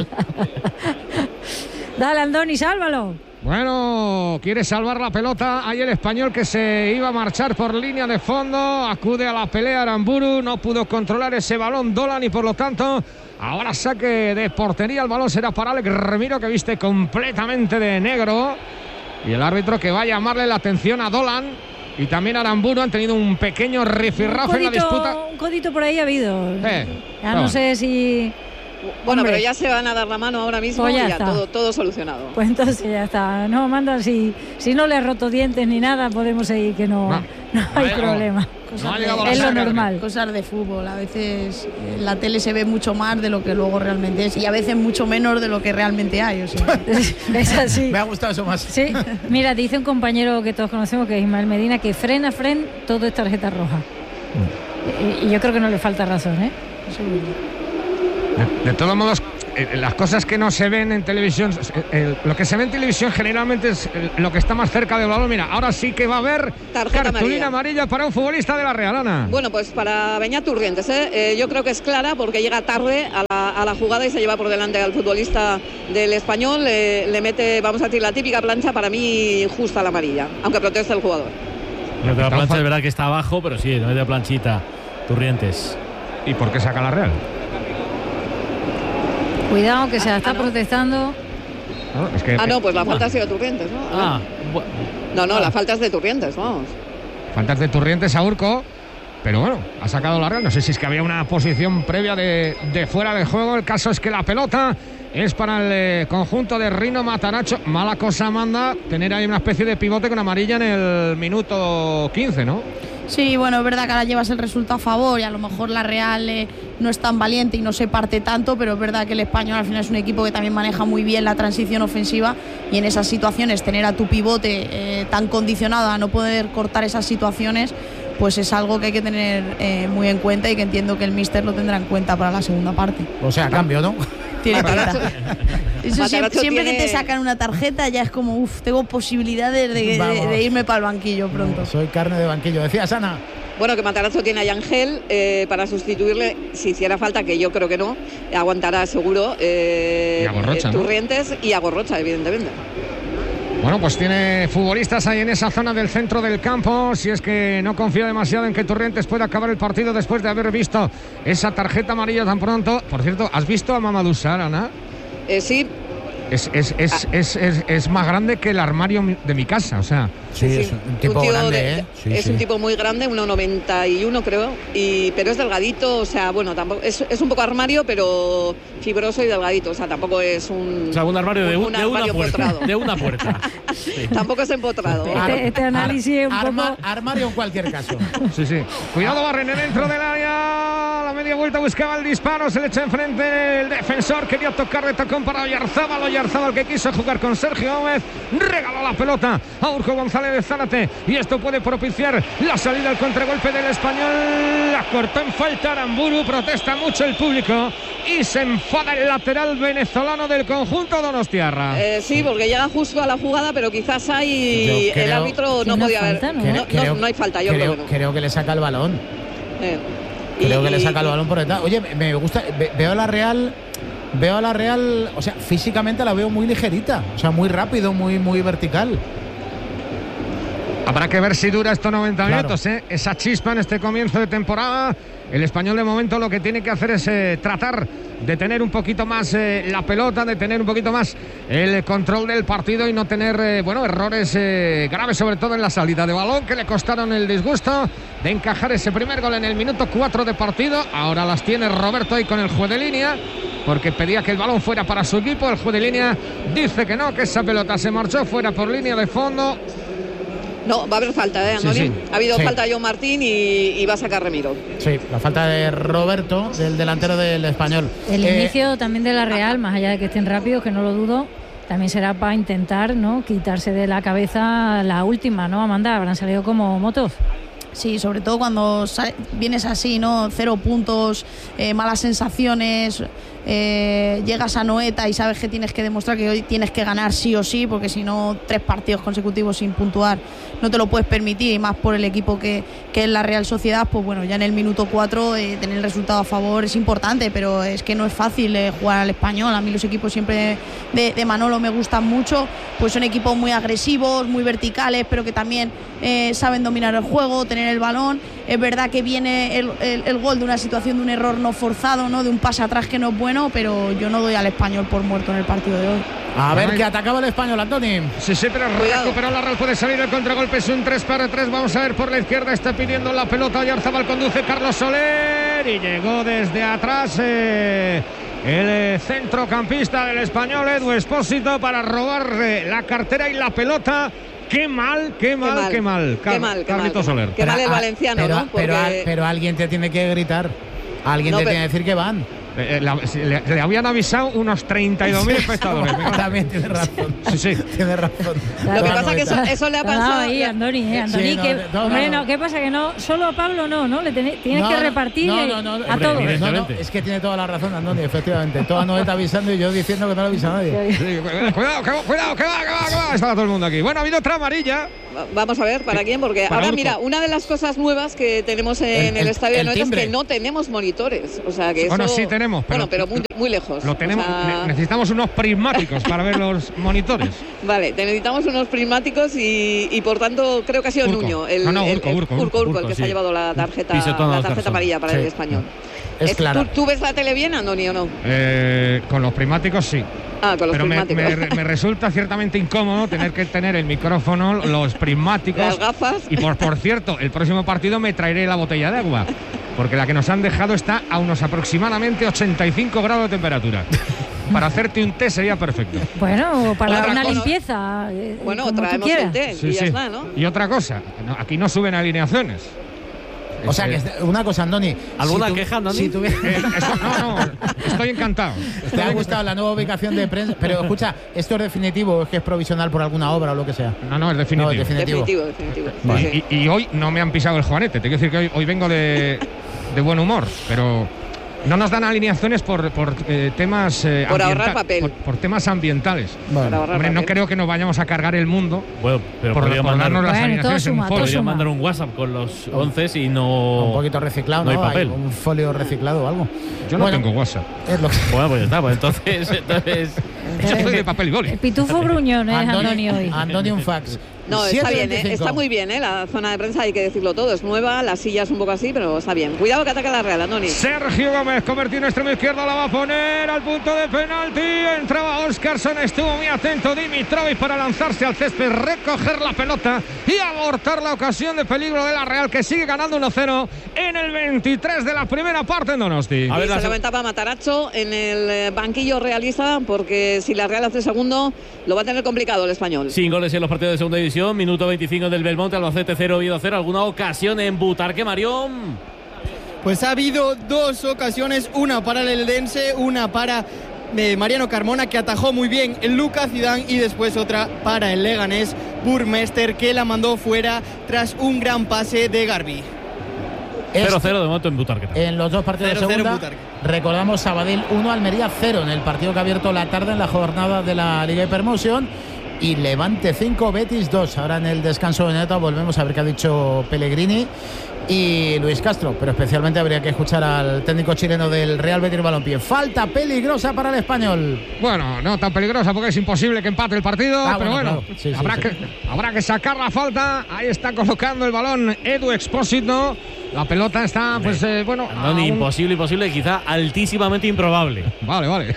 Dale, Andoni, sálvalo. Bueno, quiere salvar la pelota. Ahí el Español que se iba a marchar por línea de fondo. Acude a la pelea Aramburu. No pudo controlar ese balón Dolan y por lo tanto ahora saque de portería. El balón será para Alex Remiro, que viste completamente de negro. Y el árbitro que va a llamarle la atención a Dolan. Y también Aramburu han tenido un pequeño rifirrafe en la disputa. Un codito por ahí ha habido. Eh, ya no, no sé si... Bueno, Hombre. pero ya se van a dar la mano ahora mismo pues y ya ya está. todo, todo solucionado. Pues entonces ya está. No, manda, si, si no le has roto dientes ni nada, podemos seguir, que no, no, no hay ver, problema. Cosas no ha de- llegado a la Es lo sangre. normal. Cosas de fútbol. A veces en la tele se ve mucho más de lo que luego realmente es y a veces mucho menos de lo que realmente hay. O sea. Es así. Me ha gustado eso más. Sí, mira, dice un compañero que todos conocemos, que es Ismael Medina, que frena, fren, todo es tarjeta roja. Y, y yo creo que no le falta razón, ¿eh? De, de todos modos, eh, las cosas que no se ven en televisión, eh, eh, lo que se ve en televisión generalmente es eh, lo que está más cerca del balón. Mira, ahora sí que va a haber Tarjeta cartulina amarilla. amarilla para un futbolista de la Real, Ana. Bueno, pues para Beñat Turrientes, ¿eh? Eh, yo creo que es clara porque llega tarde a la, a la jugada y se lleva por delante al futbolista del Español. Eh, le mete, vamos a decir, la típica plancha, para mí justa la amarilla, aunque protesta el jugador. Lo de la plancha es verdad que está abajo, pero sí, no es de planchita. Turrientes. ¿Y por qué saca la Real? Cuidado, que se la Ah, está ah, no. protestando. No, es que, Ah, no, pues la falta ha sido de Turrientes, ¿no? Ah, bu- No, no, la falta es de Turrientes, vamos. faltas de Turrientes a Urco, pero bueno, ha sacado la Real. No sé si es que había una posición previa de, de fuera de juego. El caso es que la pelota es para el eh, conjunto de Rino Matarazzo. Mala cosa manda tener ahí una especie de pivote con amarilla en el minuto quince, ¿no? Sí, bueno, es verdad que ahora llevas el resultado a favor y a lo mejor la Real eh, no es tan valiente y no se parte tanto, pero es verdad que el Español al final es un equipo que también maneja muy bien la transición ofensiva y en esas situaciones tener a tu pivote eh, tan condicionado a no poder cortar esas situaciones, pues es algo que hay que tener eh, muy en cuenta y que entiendo que el míster lo tendrá en cuenta para la segunda parte. O sea, cambio, ¿no? Tiene pinta. Eso Matarazzo siempre, siempre tiene- que te sacan una tarjeta ya es como, uff, tengo posibilidades de, de- Vamos. de irme para el banquillo pronto. Soy carne de banquillo. Decías, Ana. Bueno, que Matarazzo tiene a Yangel eh, para sustituirle, si hiciera falta, que yo creo que no, aguantará seguro eh, Y a Gorrocha, eh, ¿no? Turrientes y a Gorrocha, evidentemente. Bueno, pues tiene futbolistas ahí en esa zona del centro del campo. Si es que no confía demasiado en que Turrientes pueda acabar el partido después de haber visto esa tarjeta amarilla tan pronto. Por cierto, ¿has visto a Mamadou Sarr, Ana? Eh, sí, Es, es, es, es, es, es más grande que el armario de mi casa, o sea. Sí, sí, es un tipo tío grande, de- ¿eh? Sí, es sí. un tipo muy grande, uno noventa y uno creo, y, pero es delgadito, o sea, bueno, tampoco es, es un poco armario, pero fibroso y delgadito, o sea, tampoco es un, O sea, un armario de, un- de una armario puerta. empotrado. De una puerta. Sí. Tampoco es empotrado. Este, este análisis es un Arma- poco... armario en cualquier caso. Sí, sí. Cuidado, Barrene dentro del área. La media vuelta buscaba el disparo. Se le echa enfrente el defensor. Quería tocar de tacón para Oyarzábal. Oyarzábal que quiso jugar con Sergio Gómez. Regaló la pelota a Urco González de Zárate. Y esto puede propiciar la salida al contragolpe del Español. La cortó en falta Aramburu. Protesta mucho el público. Y se enfada el lateral venezolano del conjunto donostiarra. Eh, sí, porque llega justo a la jugada, pero quizás hay Yo creo el árbitro que no no podía falta, haber. ¿no? No, Creo- no- no hay falta, yo creo, creo que no. creo que le saca el balón. Eh, Creo y- que le saca el y- balón por detrás. Oye, me- me gusta. ve- Veo a la Real. Veo a la Real. O sea, físicamente la veo muy ligerita. O sea, muy rápido, muy, muy vertical. Habrá que ver si dura estos noventa Claro. minutos, ¿eh? Esa chispa en este comienzo de temporada. El Español de momento lo que tiene que hacer es eh, tratar de tener un poquito más eh, la pelota, de tener un poquito más el control del partido y no tener eh, bueno, errores eh, graves, sobre todo en la salida de balón, que le costaron el disgusto de encajar ese primer gol en el minuto cuatro de partido. Ahora las tiene Roberto ahí con el juez de línea, porque pedía que el balón fuera para su equipo. El juez de línea dice que no, que esa pelota se marchó fuera por línea de fondo. No, va a haber falta, ¿eh, Sí, Andoni? sí. Ha habido Sí. falta de John Martín y, y va a sacar Remiro. Sí, la falta de Roberto, del delantero del Español. El Eh, inicio también de la Real, más allá de que estén rápidos, que no lo dudo, también será para intentar, ¿no?, quitarse de la cabeza la última, ¿no? Amanda, habrán salido como motos. Sí, sobre todo cuando sale- vienes así, ¿no? Cero puntos, eh, malas sensaciones, eh, llegas a Noeta y sabes que tienes que demostrar que hoy tienes que ganar sí o sí, porque si no, tres partidos consecutivos sin puntuar no te lo puedes permitir, y más por el equipo que, que es la Real Sociedad. Pues bueno, ya en el minuto cuatro eh, tener el resultado a favor es importante, pero es que no es fácil eh, jugar al Español. A mí los equipos siempre de, de Manolo me gustan mucho, pues son equipos muy agresivos, muy verticales, pero que también eh, saben dominar el juego, tener el balón. Es verdad que viene el, el- el gol de una situación de un error no forzado, ¿no?, de un pase atrás que no es bueno, pero yo no doy al Español por muerto en el partido de hoy. A ver, que atacaba el Español, Antoni. Sí, sí, pero recuperó la Real, puede salir el contragolpe, es un tres para tres. Vamos a ver por la izquierda, está pidiendo la pelota Oyarzábal, conduce Carlos Soler y llegó desde atrás eh, el eh, centrocampista del Español, Edu Espósito, para robar eh, la cartera y la pelota Qué mal, qué mal, qué mal. Qué mal, qué Carlitos Soler. Qué mal el valenciano, pero, ¿no? Porque... pero, pero alguien te tiene que gritar. Alguien No, te pero- tiene que decir que van. Eh, la- le, le habían avisado unos treinta y dos mil espectadores. También tiene razón. Sí, sí. Tiene razón. Lo que pasa es que eso, eso le ha Te ha dado pasado. ahí, Andoni, eh, Andoni, Sí, no, que, no, hombre, no. no, ¿qué pasa? Que no, solo a Pablo no, ¿no? Le tenéis- tienes No, que no, repartir no, eh, no, no, a hombre, todos. No, no, es que tiene toda la razón, Andoni, efectivamente. Toda no está avisando y yo diciendo que no le avisa a nadie. Sí, cuidado, que, cuidado, que va, que va, que va. Estaba todo el mundo aquí. Bueno, ha habido otra amarilla. Vamos a ver, ¿para quién? Porque Para ahora, Urco. mira, una de las cosas nuevas que tenemos en El- el, el- estadio de el Anoeta es timbre. que no tenemos monitores. O sea, que Bueno, eso- sí tenemos, pero- Bueno, pero muy, muy lejos. Lo O tenemos. sea, ne- necesitamos unos prismáticos para ver los monitores. Vale, te necesitamos unos prismáticos y, y por tanto creo que ha sido Urco. Nuño, el, No, no, el- Urco, el- Urco, Urco, Urco, el que se sí. ha llevado la tarjeta, Pisotón a la Óscar tarjeta Son. amarilla para Sí. el español. Es ¿tú, clara. ¿Tú ves la tele bien, Andoni, o no? Eh, con los prismáticos sí. Ah, con los Pero me, prismáticos. me- me resulta ciertamente incómodo tener que tener el micrófono, los prismáticos. Las gafas. Y por, por cierto, el próximo partido me traeré la botella de agua. Porque la que nos han dejado está a unos aproximadamente ochenta y cinco grados de temperatura. Para hacerte un té sería perfecto. Bueno, para Otra una cosa- limpieza. eh, Bueno, como tú traemos quieras. el té Sí, y ya sí. está, ¿no? Y otra cosa, no, aquí no suben alineaciones. O sea, que es- una cosa, Andoni. ¿Alguna si tu- queja, Andoni? Si tuviera- Eh, eso- no, no, estoy encantado. ¿Te ha gustado la nueva ubicación de prensa? Pero escucha, ¿esto es definitivo o es que es provisional por alguna obra o lo que sea? No, no, es definitivo. No, es definitivo. Definitivo, definitivo. Sí, Vale. sí. Y, y hoy no me han pisado el juanete. Te quiero decir que hoy, hoy vengo de, de buen humor, pero no nos dan alineaciones por, por eh, temas eh, Por ahorrar ambienta- papel. Por, por temas ambientales. Por ahorrar Hombre, no papel. creo que nos vayamos a cargar el mundo Bueno, pero por, podría por mandar, darnos las Bueno, alineaciones todo en un suma, todo foro. podría suma. mandar un WhatsApp con los once y no. Un poquito reciclado, no ¿no? hay papel. un folio reciclado o algo. Yo no Bueno, tengo WhatsApp. Es lo que... Bueno, pues ya está, pues entonces. entonces Yo soy de papel y El boli. pitufo gruñón es Andoni hoy. Andoni un fax. No, está bien, ¿eh? siete veinticinco. Está muy bien, ¿eh? La zona de prensa, hay que decirlo todo, es nueva, la silla es un poco así, pero está bien. Cuidado que ataca la Real, Andoni. Sergio Gómez convertido en extremo izquierdo, la va a poner al punto de penalti. Entraba Óscarson, estuvo muy atento Dimitrovic para lanzarse al césped, recoger la pelota y abortar la ocasión de peligro de la Real, que sigue ganando uno cero en el veintitrés de la primera parte en Donosti. A ver, Y la se seg- levantaba Mataracho en el eh, banquillo realista, porque si la Real hace segundo, lo va a tener complicado el español. Sin goles en los partidos de segunda división, minuto veinticinco del Belmonte, Albacete cero, Oviedo cero. ¿Alguna ocasión en Butarque, Marión? Pues ha habido dos ocasiones, una para el Eldense, una para eh, Mariano Carmona, que atajó muy bien el Lucas Zidane, y después otra para el Leganés, Burmester, que la mandó fuera tras un gran pase de Garbi. cero cero de momento en Butarque. En los dos partidos de cero cero en segunda, Butarque. recordamos Sabadell uno, Almería cero en el partido que ha abierto la tarde en la jornada de la Liga de Promoción. Y Levante cinco, Betis dos. Ahora en el descanso de Neta volvemos a ver qué ha dicho Pellegrini y Luis Castro, pero especialmente habría que escuchar al técnico chileno del Real Betis Balompié. Falta peligrosa para el español. Bueno, no tan peligrosa porque es imposible que empate el partido, Ah, pero bueno, bueno, claro. Sí, sí, habrá, sí. Que, habrá que sacar la falta. Ahí está colocando el balón Edu Expósito. La pelota está, pues, eh, bueno. Andoni, a un- imposible, imposible, quizá altísimamente improbable. Vale, vale.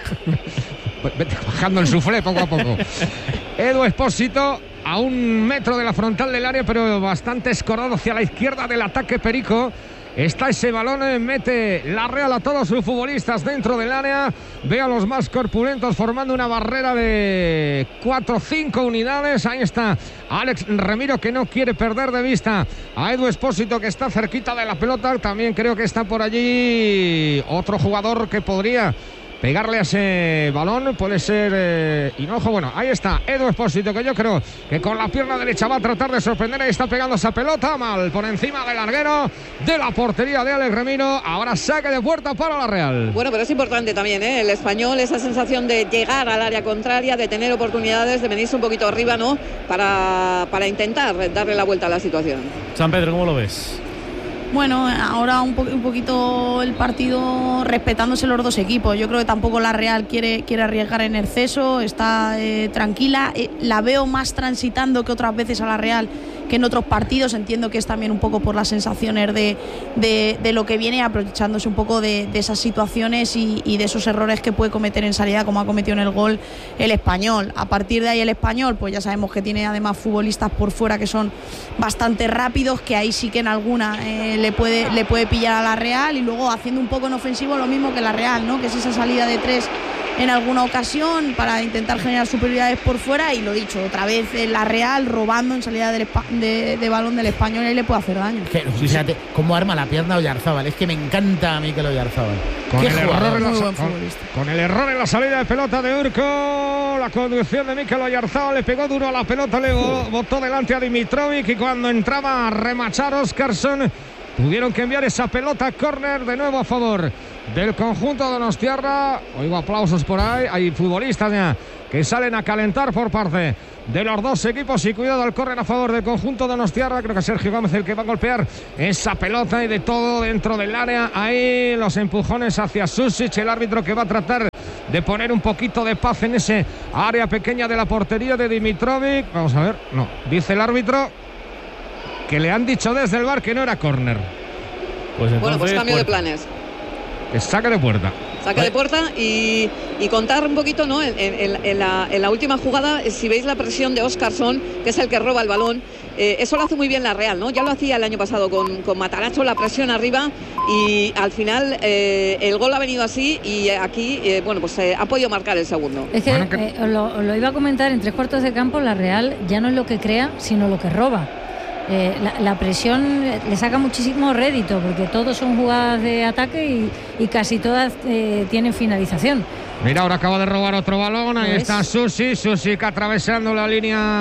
Vete bajando el suflé poco a poco. Edu Expósito a un metro de la frontal del área, pero bastante escorado hacia la izquierda del ataque Perico. Está ese balón, eh, mete la Real a todos sus futbolistas dentro del área. Ve a los más corpulentos formando una barrera de cuatro o cinco unidades. Ahí está Alex Remiro, que no quiere perder de vista a Edu Expósito, que está cerquita de la pelota. También creo que está por allí otro jugador que podría pegarle a ese balón, puede ser eh, Hinojo. Bueno, ahí está Edu Expósito, que yo creo que con la pierna derecha va a tratar de sorprender. Ahí está pegando esa pelota mal por encima del larguero de la portería de Alex Remiro. Ahora saque de puerta para la Real. Bueno, pero es importante también, ¿eh? El español, esa sensación de llegar al área contraria, de tener oportunidades, de venirse un poquito arriba, ¿no? Para, para intentar darle la vuelta a la situación. San Pedro, ¿cómo lo ves? Bueno, ahora un, po un poquito el partido respetándose los dos equipos. Yo creo que tampoco la Real quiere, quiere arriesgar en exceso, está eh, tranquila. Eh, la veo más transitando que otras veces a la Real que en otros partidos. Entiendo que es también un poco por las sensaciones de, de, de lo que viene, aprovechándose un poco de, de esas situaciones y, y de esos errores que puede cometer en salida, como ha cometido en el gol el español. A partir de ahí el español, pues ya sabemos que tiene además futbolistas por fuera que son bastante rápidos, que ahí sí que en alguna eh, le puede, le puede pillar a la Real, y luego haciendo un poco en ofensivo lo mismo que la Real, ¿no? Que es esa salida de tres en alguna ocasión para intentar generar superioridades por fuera, y lo dicho, otra vez la Real robando en salida del de, de balón del Español, y le puede hacer daño. Que, fíjate cómo arma la pierna Oyarzábal, es que me encanta a Mikel Oyarzábal. Con el, error en la, Muy buen con, futbolista. con el error en la salida de pelota de Urco, la conducción de Mikel Oyarzábal, le pegó duro a la pelota, le botó delante a Dimitrovic, y cuando entraba a remachar Óscarsson, tuvieron que enviar esa pelota a córner de nuevo a favor del conjunto de Donostiarra. Oigo aplausos por ahí, hay futbolistas ya que salen a calentar por parte de los dos equipos, y cuidado al córner a favor del conjunto de Donostiarra. Creo que Sergio Gómez el que va a golpear esa pelota, y de todo dentro del área. Ahí los empujones hacia Susic, el árbitro que va a tratar de poner un poquito de paz en ese área pequeña de la portería de Dimitrovic. Vamos a ver, no, dice el árbitro que le han dicho desde el V A R que no era córner. Pues entonces, bueno, pues cambio puerta. de planes. Es saque de puerta. Saque de puerta y, y contar un poquito, ¿no? En, en, en, la, en la última jugada, si veis la presión de Óscarsson, que es el que roba el balón, eh, eso lo hace muy bien la Real, ¿no? Ya lo hacía el año pasado con, con Matarazzo, la presión arriba, y al final eh, el gol ha venido así, y aquí, eh, bueno, pues eh, ha podido marcar el segundo. Es que, bueno, que... Eh, os, lo, os lo iba a comentar, en tres cuartos de campo la Real ya no es lo que crea, sino lo que roba. Eh, la, la presión le saca muchísimo rédito, porque todos son jugadas de ataque y, y casi todas eh, tienen finalización. Mira, ahora acaba de robar otro balón. Ahí pues... está Susic, Susic atravesando la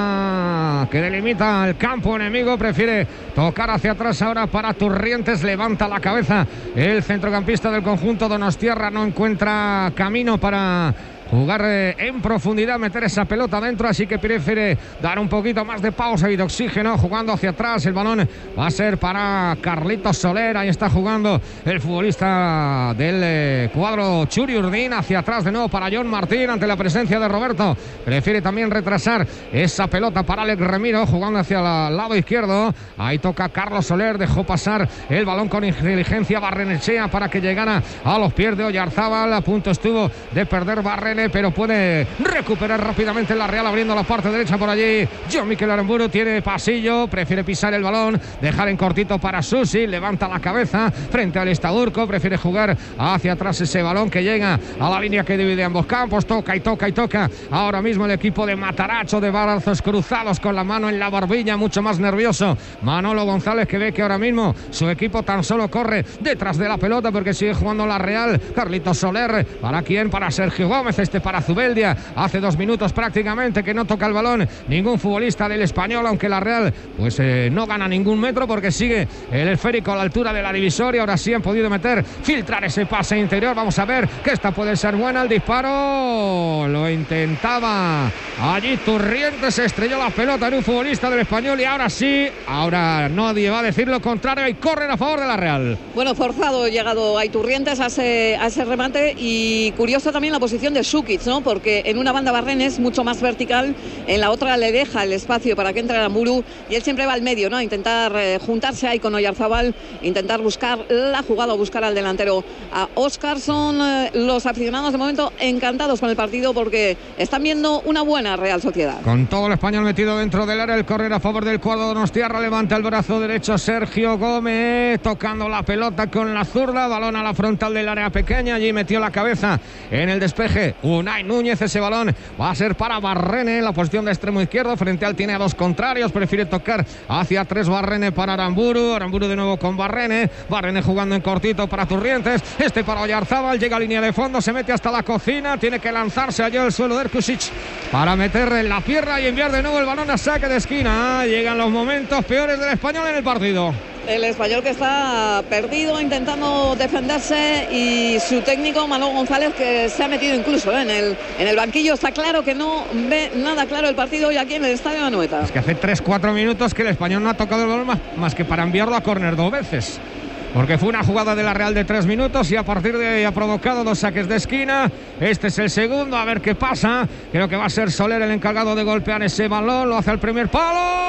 línea que delimita el campo enemigo. Prefiere tocar hacia atrás ahora para Turrientes. Levanta la cabeza el centrocampista del conjunto donostiarra. No encuentra camino para jugar eh, en profundidad, meter esa pelota dentro, así que prefiere dar un poquito más de pausa y de oxígeno, jugando hacia atrás. El balón va a ser para Carlitos Soler. Ahí está jugando el futbolista del eh, cuadro Churi Urdin. Hacia atrás de nuevo para John Martín, ante la presencia de Roberto. Prefiere también retrasar esa pelota para Alex Remiro, jugando hacia el lado izquierdo. Ahí toca Carlos Soler, dejó pasar el balón con inteligencia Barrenechea para que llegara a los pies de Oyarzábal. A punto estuvo de perder Barren, pero puede recuperar rápidamente la Real, abriendo la parte derecha por allí. John Mikel Aramburu tiene pasillo, prefiere pisar el balón, dejar en cortito para Susi, levanta la cabeza frente al Estaurco, prefiere jugar hacia atrás ese balón que llega a la línea que divide ambos campos. Toca y toca y toca ahora mismo el equipo de Matarazzo, de brazos cruzados, con la mano en la barbilla, mucho más nervioso Manolo González, que ve que ahora mismo su equipo tan solo corre detrás de la pelota porque sigue jugando la Real. Carlitos Soler, ¿para quién? Para Sergio Gómez. Este para Zubeldia, hace dos minutos prácticamente que no toca el balón ningún futbolista del Español, aunque la Real pues eh, no gana ningún metro porque sigue el esférico a la altura de la divisoria. Ahora sí han podido meter, filtrar ese pase interior. Vamos a ver que esta puede ser buena. El disparo lo intentaba allí Turrientes, se estrelló la pelota en un futbolista del Español, y ahora sí, ahora nadie va a decir lo contrario, y corren a favor de la Real. Bueno, forzado llegado a Iturrientes a ese, a ese remate, y curioso también la posición de Sukic, ¿no? Porque en una banda Barren es mucho más vertical, en la otra le deja el espacio para que entre Aramburu, y él siempre va al medio, ¿no? A intentar eh, juntarse ahí con Oyarzábal, intentar buscar la jugada, buscar al delantero, a Óscarsson. Eh, los aficionados de momento encantados con el partido porque están viendo una buena Real Sociedad. Con todo el Español metido dentro del área, el córner a favor del cuadro donostiarra. Levanta el brazo derecho Sergio Gómez, tocando la pelota con la zurda, balón a la frontal del área pequeña, allí metió la cabeza en el despeje Unai Núñez. Ese balón va a ser para Barrene en la posición de extremo izquierdo, frente al tiene a dos contrarios, prefiere tocar hacia tres Barrene para Aramburu, Aramburu de nuevo con Barrene, Barrene jugando en cortito para Turrientes, este para Oyarzábal, llega a línea de fondo, se mete hasta la cocina, tiene que lanzarse allá al suelo de Erkusic para meter en la pierna y enviar de nuevo el balón a saque de esquina. Llegan los momentos peores del Español en el partido. El Español que está perdido, intentando defenderse, y su técnico Manolo González, que se ha metido incluso ¿eh? en, el, en el banquillo. Está claro que no ve nada claro el partido hoy aquí en el Estadio de Anoeta. Es que hace tres cuatro minutos que el Español no ha tocado el balón más, más que para enviarlo a córner dos veces, porque fue una jugada de la Real de tres minutos y a partir de ahí ha provocado dos saques de esquina. Este es el segundo, a ver qué pasa. Creo que va a ser Soler el encargado de golpear ese balón. Lo hace al primer palo, a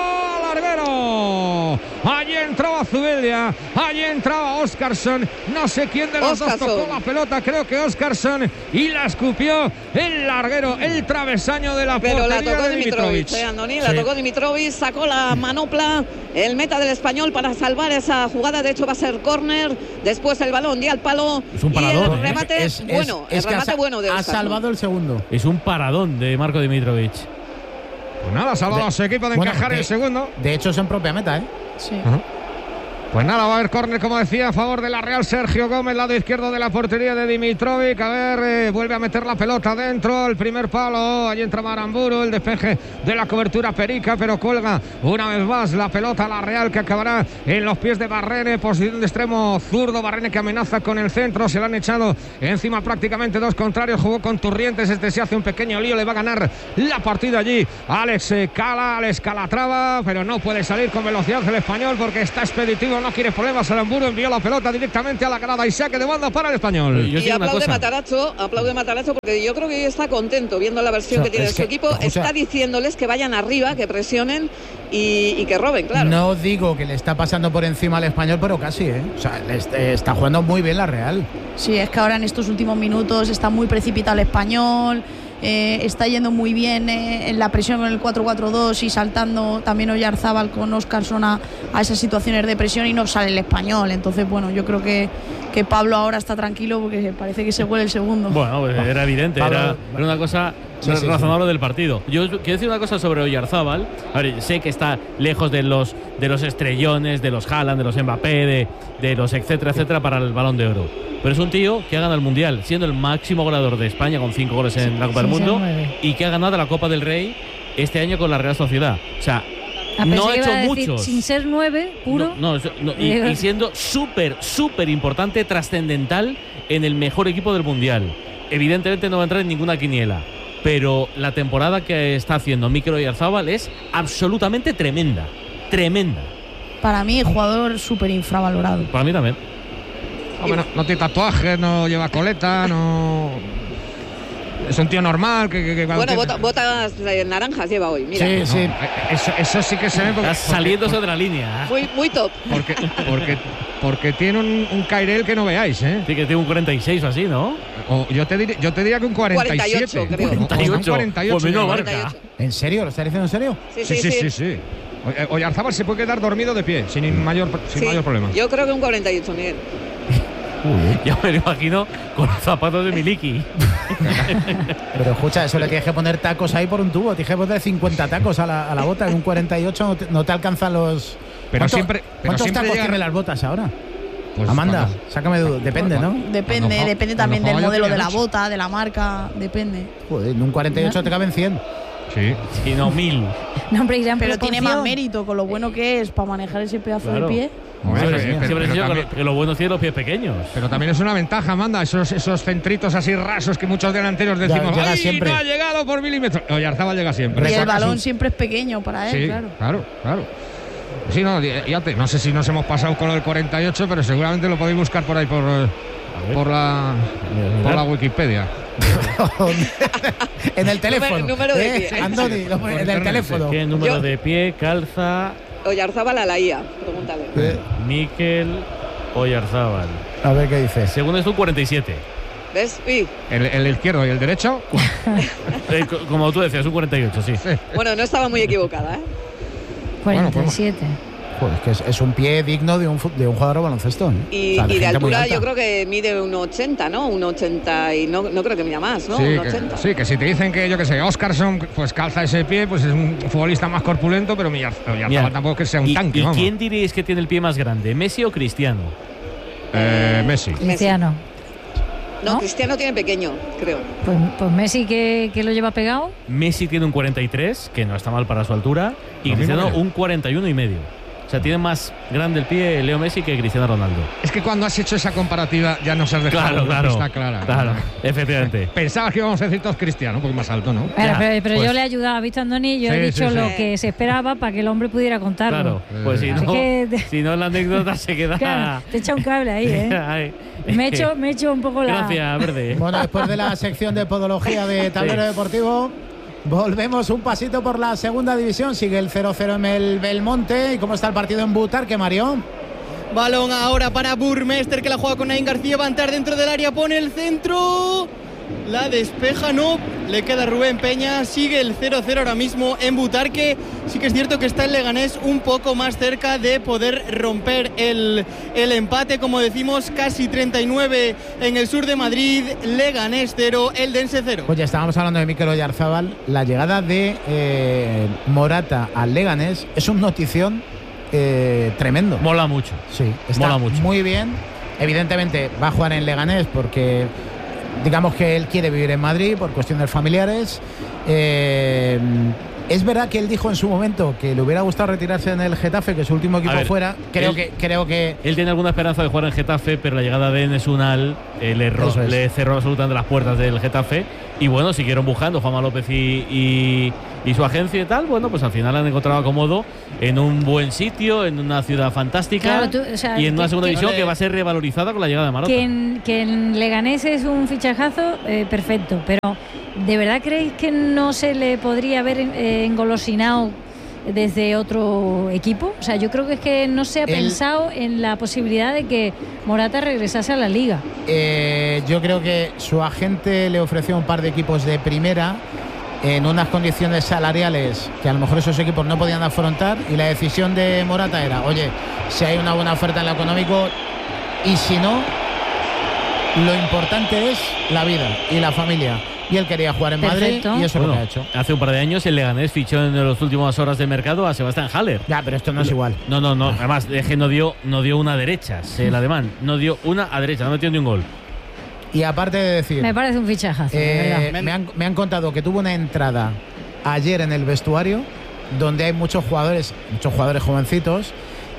larguero. Allí entraba Zubeldia, allí entraba Óscarsson. No sé quién de los Óscarsson. dos tocó la pelota, creo que Óscarsson, y la escupió el larguero, el travesaño de la Pero la portería tocó de Dimitrovic, Dimitrovic. eh, Andoni, la Sí. tocó Dimitrovic, sacó la manopla, el meta del Español para salvar esa jugada. De hecho va a ser córner, después el balón ya al palo. Es un y paradón, el ¿eh? remate Es- es- bueno, es el que ha remate sa- bueno de ha Óscarsson. salvado el segundo. Es un paradón de Marco Dimitrovic. Pues nada, ha salvado De- a su equipo de bueno, encajar de- el segundo. De hecho, es en propia meta, ¿eh? Sí. Ajá. Pues nada, va a haber córner, como decía, a favor de la Real. Sergio Gómez, lado izquierdo de la portería de Dimitrovic. A ver, eh, vuelve a meter la pelota dentro, el primer palo. Allí entra Maramburu, el despeje de la cobertura Perica, pero cuelga una vez más la pelota a la Real, que acabará en los pies de Barrene. Posición de extremo zurdo, Barrene que amenaza con el centro. Se le han echado encima prácticamente dos contrarios. Jugó con Turrientes, este se hace un pequeño lío, le va a ganar la partida allí Alex eh, Cala, Alex Calatrava, pero no puede salir con velocidad el español porque está expeditivo. No quiere problemas. Aramburu envió la pelota directamente a la grada y saque de banda para el español. Y aplaude Matarazzo, aplaude Matarazzo porque yo creo que está contento viendo la versión O sea, que tiene es su que, equipo. o sea, Está diciéndoles que vayan arriba, que presionen y, y que roben, claro. No digo que le está pasando por encima al español, pero casi, ¿eh? O sea, le est- está jugando muy bien la Real. Sí, es que ahora en estos últimos minutos está muy precipitado el español, eh, está yendo muy bien eh, en la presión con el cuatro cuatro dos y saltando también Oyarzábal con Óscarsson a, a esas situaciones de presión y no sale el español. Entonces, bueno, yo creo que, que Pablo ahora está tranquilo porque parece que se huele el segundo. Bueno, pues era evidente, Pablo- era, era una cosa Sí, sí, razonable del partido. Yo quiero decir una cosa sobre Oyarzábal. A ver, sé que está lejos de los de los estrellones, de los Haaland, de los Mbappé, de, de los etcétera, etcétera para el Balón de Oro. Pero es un tío que ha ganado el Mundial, siendo el máximo goleador de España con cinco goles en la Copa del sin ser Mundo nueve. y que ha ganado la Copa del Rey este año con la Real Sociedad. O sea, Ah, no pensé ha que hecho iba a decir, muchos. sin ser nueve, puro. No, no, eso- no, y, y siendo súper, súper importante, trascendental en el mejor equipo del Mundial. Evidentemente no va a entrar en ninguna quiniela, pero la temporada que está haciendo Mikel Oyarzábal es absolutamente tremenda. Tremenda. Para mí, jugador súper infravalorado. Para mí también. Hombre, no, no tiene tatuajes, no lleva coleta, no. Es un tío normal que. que- que cuando Bueno, tiene- bota- botas eh, naranjas lleva hoy, mira. Sí, sí. No, eso, eso sí que se ve porque, Está saliéndose de la línea. Muy, muy top. porque, porque, porque tiene un, un Cairel que no veáis, ¿eh? Sí, que tiene un cuarenta y seis o así, ¿no? O yo, te diría, yo te diría que un cuarenta y siete. cuarenta y ocho, creo. O- o un cuarenta y ocho. cuarenta y ocho, Pues menos yo creo. marca. cuarenta y ocho. ¿En serio? ¿Lo está diciendo en serio? Sí, Sí, sí, sí, sí. O- Oyarzábal se puede quedar dormido de pie, sin mayor, sin Sí, mayor problema. Yo creo que un cuarenta y ocho, Miguel. Ya me lo imagino con los zapatos de Miliki. Pero escucha, eso le tienes que poner tacos ahí por un tubo. Tienes que poner cincuenta tacos a la, a la bota. En un cuarenta y ocho no te, no te alcanzan los. Pero ¿Cuánto- siempre- pero ¿Cuántos siempre tacos llega- tienen las botas ahora? Pues Amanda, cuando- sácame dudas. Depende, ¿no? Depende, Cuando- depende cuando también del jugaba yo modelo de tenía la ocho. bota, de la marca, depende. Joder, en un cuarenta y ocho te caben cien. Sí. Y no mil. No, hombre, irá en Pero tiene más proporción. mérito con lo bueno que es para manejar ese pedazo Claro. de pie. Hombre, Siempre, pero- siempre pero he dicho que también- lo- que lo bueno tiene los pies pequeños. Pero también es una ventaja, Amanda, esos, esos centritos así rasos que muchos delanteros Ya, decimos, llega ¡ay, siempre. no ha llegado por milímetros! Oyarzábal llega siempre. Y el Resacas balón un- siempre es pequeño para él, Sí, claro. claro, claro. Sí, no, ya te- no sé si nos hemos pasado con el cuarenta y ocho, pero seguramente lo podéis buscar por ahí, por, eh, por, la, por la Wikipedia. En el teléfono. Número- número de ¿Eh? pie. Andoni, lo pone en el internet, teléfono. ¿Qué número Yo- de pie calza Oyarzábal a la I A, pregúntale. Eh, Mikel Oyarzábal? A ver qué dice. Según esto, un cuarenta y siete. ¿Ves? Uy, El, el izquierdo y el derecho. Eh, co- como tú decías, un cuarenta y ocho, sí. bueno, no estaba muy equivocada, ¿eh? cuarenta y siete. Joder, es que es, es un pie digno de un, fu- de un jugador de baloncesto. ¿eh? Y, O sea, de y de gente muy altura alta. yo creo que mide un ochenta, ¿no? Un ochenta y no, no creo que mida más, ¿no? Sí, un que, ochenta. sí, que si te dicen que, yo que sé, Óscarsson pues calza ese pie, pues es un futbolista más corpulento, pero Oyar- Oyarzábal Mira, tampoco es que sea un ¿Y, tanque, y vamos. quién diríais que tiene el pie más grande, Messi o Cristiano? Eh, Messi. Cristiano. No, ¿no? Cristiano tiene pequeño, creo. Pues, pues Messi que, que lo lleva pegado. Messi tiene un cuarenta y tres, que no está mal para su altura, y Lo mismo Cristiano que yo. un cuarenta y uno y medio. O sea, tiene más grande el pie Leo Messi que Cristiano Ronaldo. Es que cuando has hecho esa comparativa ya nos has dejado Claro, una claro. pista clara. Claro, efectivamente. Pensabas que íbamos a decir todos Cristiano, un poco más alto, ¿no? Pero, Ya, pero- pero pues. yo le he ayudado, ¿has visto, Andoni? Yo Sí, he dicho sí, sí. lo que se esperaba para que el hombre pudiera contarlo. Claro, pues si Así no, que- si no la anécdota se queda. Claro, te echa un cable ahí, ¿eh? Ay, Me he hecho, me he hecho un poco la. Gracias, Verde. Bueno, después de la sección de podología de Tablero Sí. Deportivo, Volvemos un pasito por la segunda división. Sigue el cero cero en el Belmonte. ¿Y cómo está el partido en Butarque, Mario? Balón ahora para Burmester, que la juega con Nain García. Va a entrar dentro del área, pone el centro. La despeja, no. Le queda Rubén Peña. Sigue el cero cero ahora mismo en Butarque. Sí que es cierto que está el Leganés un poco más cerca de poder romper el, el empate. Como decimos, casi treinta y nueve en el sur de Madrid. Leganés cero, Eldense cero. Pues ya estábamos hablando de Mikel Oyarzábal. La llegada de eh, Morata al Leganés es un notición eh, tremendo. Mola mucho. Sí, está Mola mucho. Muy bien. Evidentemente va a jugar en Leganés porque digamos que él quiere vivir en Madrid por cuestiones familiares. Eh, es verdad que él dijo en su momento que le hubiera gustado retirarse en el Getafe, que su último equipo ver, fuera. Creo él, que creo que él tiene alguna esperanza de jugar en Getafe, pero la llegada de Enes Unal eh, le, ro- es. le cerró absolutamente las puertas del Getafe. Y bueno, siguieron buscando Juanma López y, y, y su agencia y tal. Bueno, pues al final han encontrado acomodo en un buen sitio, en una ciudad fantástica, Claro, tú, o sea, y en una que- segunda que- división que va a ser revalorizada con la llegada de Marota. Que en, que en Leganés es un fichajazo, eh, perfecto, pero ¿de verdad creéis que no se le podría haber eh, engolosinado desde otro equipo? O sea, yo creo que es que no se ha El- pensado en la posibilidad de que Morata regresase a la Liga. Eh, yo creo que su agente le ofreció un par de equipos de primera en unas condiciones salariales que a lo mejor esos equipos no podían afrontar, y la decisión de Morata era, oye, si hay una buena oferta en lo económico, y si no, lo importante es la vida y la familia. Y él quería jugar en Perfecto. Madrid y eso Bueno, es lo que ha hecho. Hace un par de años el Leganés fichó en las últimas horas de mercado a Sebastián Haller. Ya, pero esto no es igual. No, no, no. Además, es que no dio, no dio una derecha. El alemán no dio una a derecha, no metió ni un gol. Y aparte de decir, Me parece un fichajazo, de eh, verdad. me, han, me han contado que tuvo una entrada ayer en el vestuario donde hay muchos jugadores, muchos jugadores jovencitos.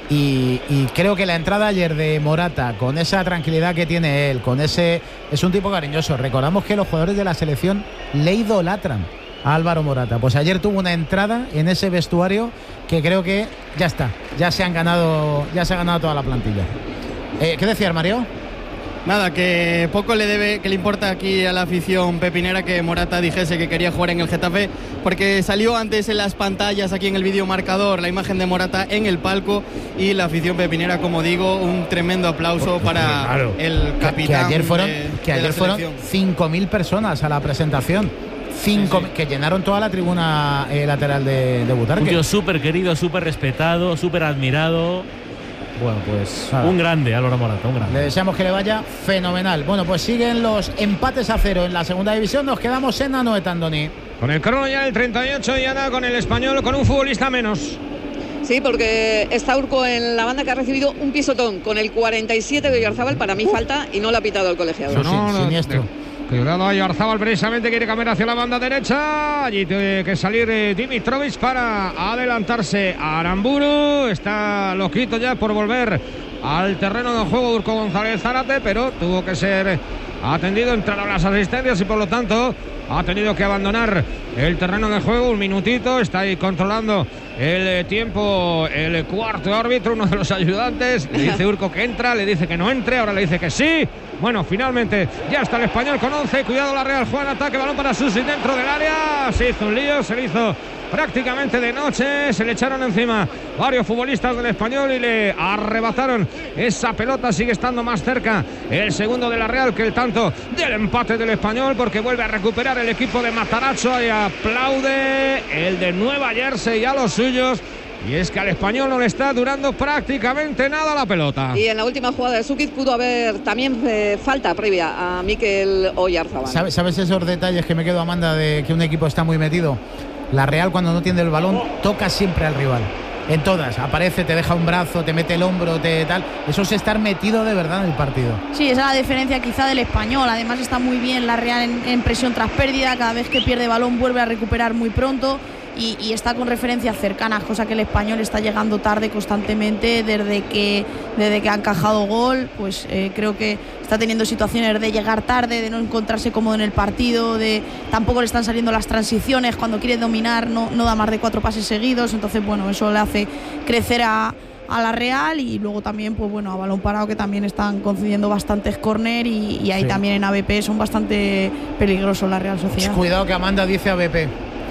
Y, y creo que la entrada ayer de Morata, con esa tranquilidad que tiene él, con ese, es un tipo cariñoso. Recordamos que los jugadores de la selección le idolatran a Álvaro Morata. Pues ayer tuvo una entrada en ese vestuario que creo que ya está, ya se han ganado, ya se ha ganado toda la plantilla. Eh, ¿Qué decías, Mario? Nada, que poco le debe, que le importa aquí a la afición pepinera que Morata dijese que quería jugar en el Getafe, porque salió antes en las pantallas, aquí en el vídeo marcador, la imagen de Morata en el palco, y la afición pepinera, como digo, un tremendo aplauso para Claro. el Que- capitán. que ayer fueron, de- que de la ayer fueron selección. cinco mil personas a la presentación. Cinco, que llenaron toda la tribuna eh, lateral de, de Butarque. Un tío súper querido, súper respetado, súper admirado. Bueno, pues Nada. un grande, Álvaro Morata, un grande. Le deseamos que le vaya fenomenal. Bueno, pues siguen los empates a cero en la segunda división. Nos quedamos en Anoeta, Andoni. Con el crono ya el treinta y ocho y Ana con el Español con un futbolista menos. Sí, porque está Urco en la banda, que ha recibido un pisotón con el cuarenta y siete de Oyarzábal. Para mí falta y no le ha pitado el colegiado. No, no, siniestro. Cuidado, Oyarzábal precisamente quiere cambiar hacia la banda derecha. Allí tiene que salir eh, Dimitrovic para adelantarse a Aramburu. Está loquito ya por volver al terreno de juego Urco González Zárate, pero tuvo que ser atendido, entraron las asistencias y por lo tanto ha tenido que abandonar el terreno de juego un minutito. Está ahí controlando el eh, tiempo el cuarto árbitro, uno de los ayudantes. Le dice Urco que entra, le dice que no entre, ahora le dice que sí. Bueno, finalmente ya está el Español con once. Cuidado, la Real Juan, ataque, balón para Susi dentro del área. Se hizo un lío, se le hizo prácticamente de noche. Se le echaron encima varios futbolistas del Español y le arrebataron esa pelota. Sigue estando más cerca el segundo de la Real que el tanto del empate del Español, porque vuelve a recuperar el equipo de Matarazzo y aplaude el de Nueva Jersey a los suyos. Y es que al Español no le está durando prácticamente nada la pelota. Y en la última jugada de Sukic pudo haber también eh, falta previa a Mikel Oyarzábal. ¿Sabes, ¿Sabes esos detalles que me quedo, Amanda, de que un equipo está muy metido? La Real, cuando no tiene el balón, toca siempre al rival. En todas, aparece, te deja un brazo, te mete el hombro, te tal. Eso es estar metido de verdad en el partido. Sí, esa es la diferencia quizá del Español. Además está muy bien la Real en, en presión tras pérdida. Cada vez que pierde balón vuelve a recuperar muy pronto. Y, y está con referencias cercanas, cosa que el Español está llegando tarde constantemente desde que desde que ha encajado gol. Pues eh, creo que está teniendo situaciones de llegar tarde, de no encontrarse cómodo en el partido, de tampoco le están saliendo las transiciones, cuando quiere dominar no, no da más de cuatro pases seguidos. Entonces bueno, eso le hace crecer a a la Real, y luego también pues bueno, a balón parado, que también están concediendo bastantes córner, y, y ahí Sí. también en A B P son bastante peligrosos la Real Sociedad. Cuidado que Amanda dice A B P.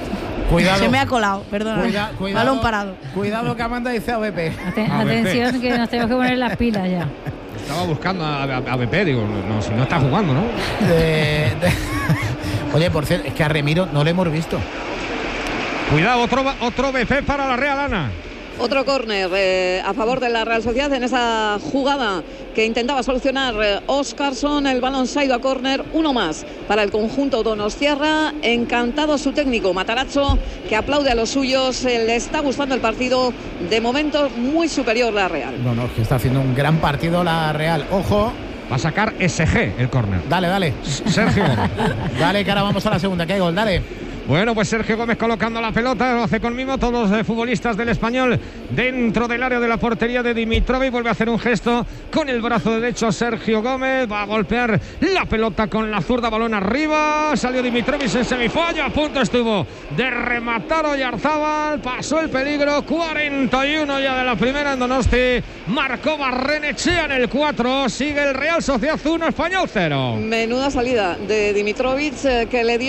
Cuidado. Se me ha colado, perdona. Cuida, cuidado, balón parado. Cuidado que Amanda dice A B P. Aten- atención, que nos tenemos que poner las pilas ya. Estaba buscando a, a, a B P, digo, no, si no está jugando, ¿no? De- de- Oye, por cierto, es que a Remiro no le hemos visto. Cuidado, otro, otro B P para la Real, Ana. Otro córner eh, a favor de la Real Sociedad en esa jugada que intentaba solucionar eh, Óscarson. El balón se ha ido a córner, uno más para el conjunto donostiarra. Encantado su técnico Matarazzo, que aplaude a los suyos. Eh, le está gustando el partido, de momento muy superior la Real. No, no, es que está haciendo un gran partido la Real. Ojo. Va a sacar S G el córner. Dale, dale. Sergio Gómez. Dale, que ahora vamos a la segunda, que hay gol, dale. Bueno, pues Sergio Gómez colocando la pelota, lo hace conmigo, todos los futbolistas del Español dentro del área de la portería de Dimitrovic. Vuelve a hacer un gesto con el brazo derecho Sergio Gómez, va a golpear la pelota con la zurda, balón arriba, salió Dimitrovic en semifalla, a punto estuvo de rematar Oyarzábal, pasó el peligro, cuarenta y uno ya de la primera en Donosti, marcó Barrenechea en el cuatro, sigue el Real Sociedad uno, Español cero. Menuda salida de Dimitrovic, eh, que le dio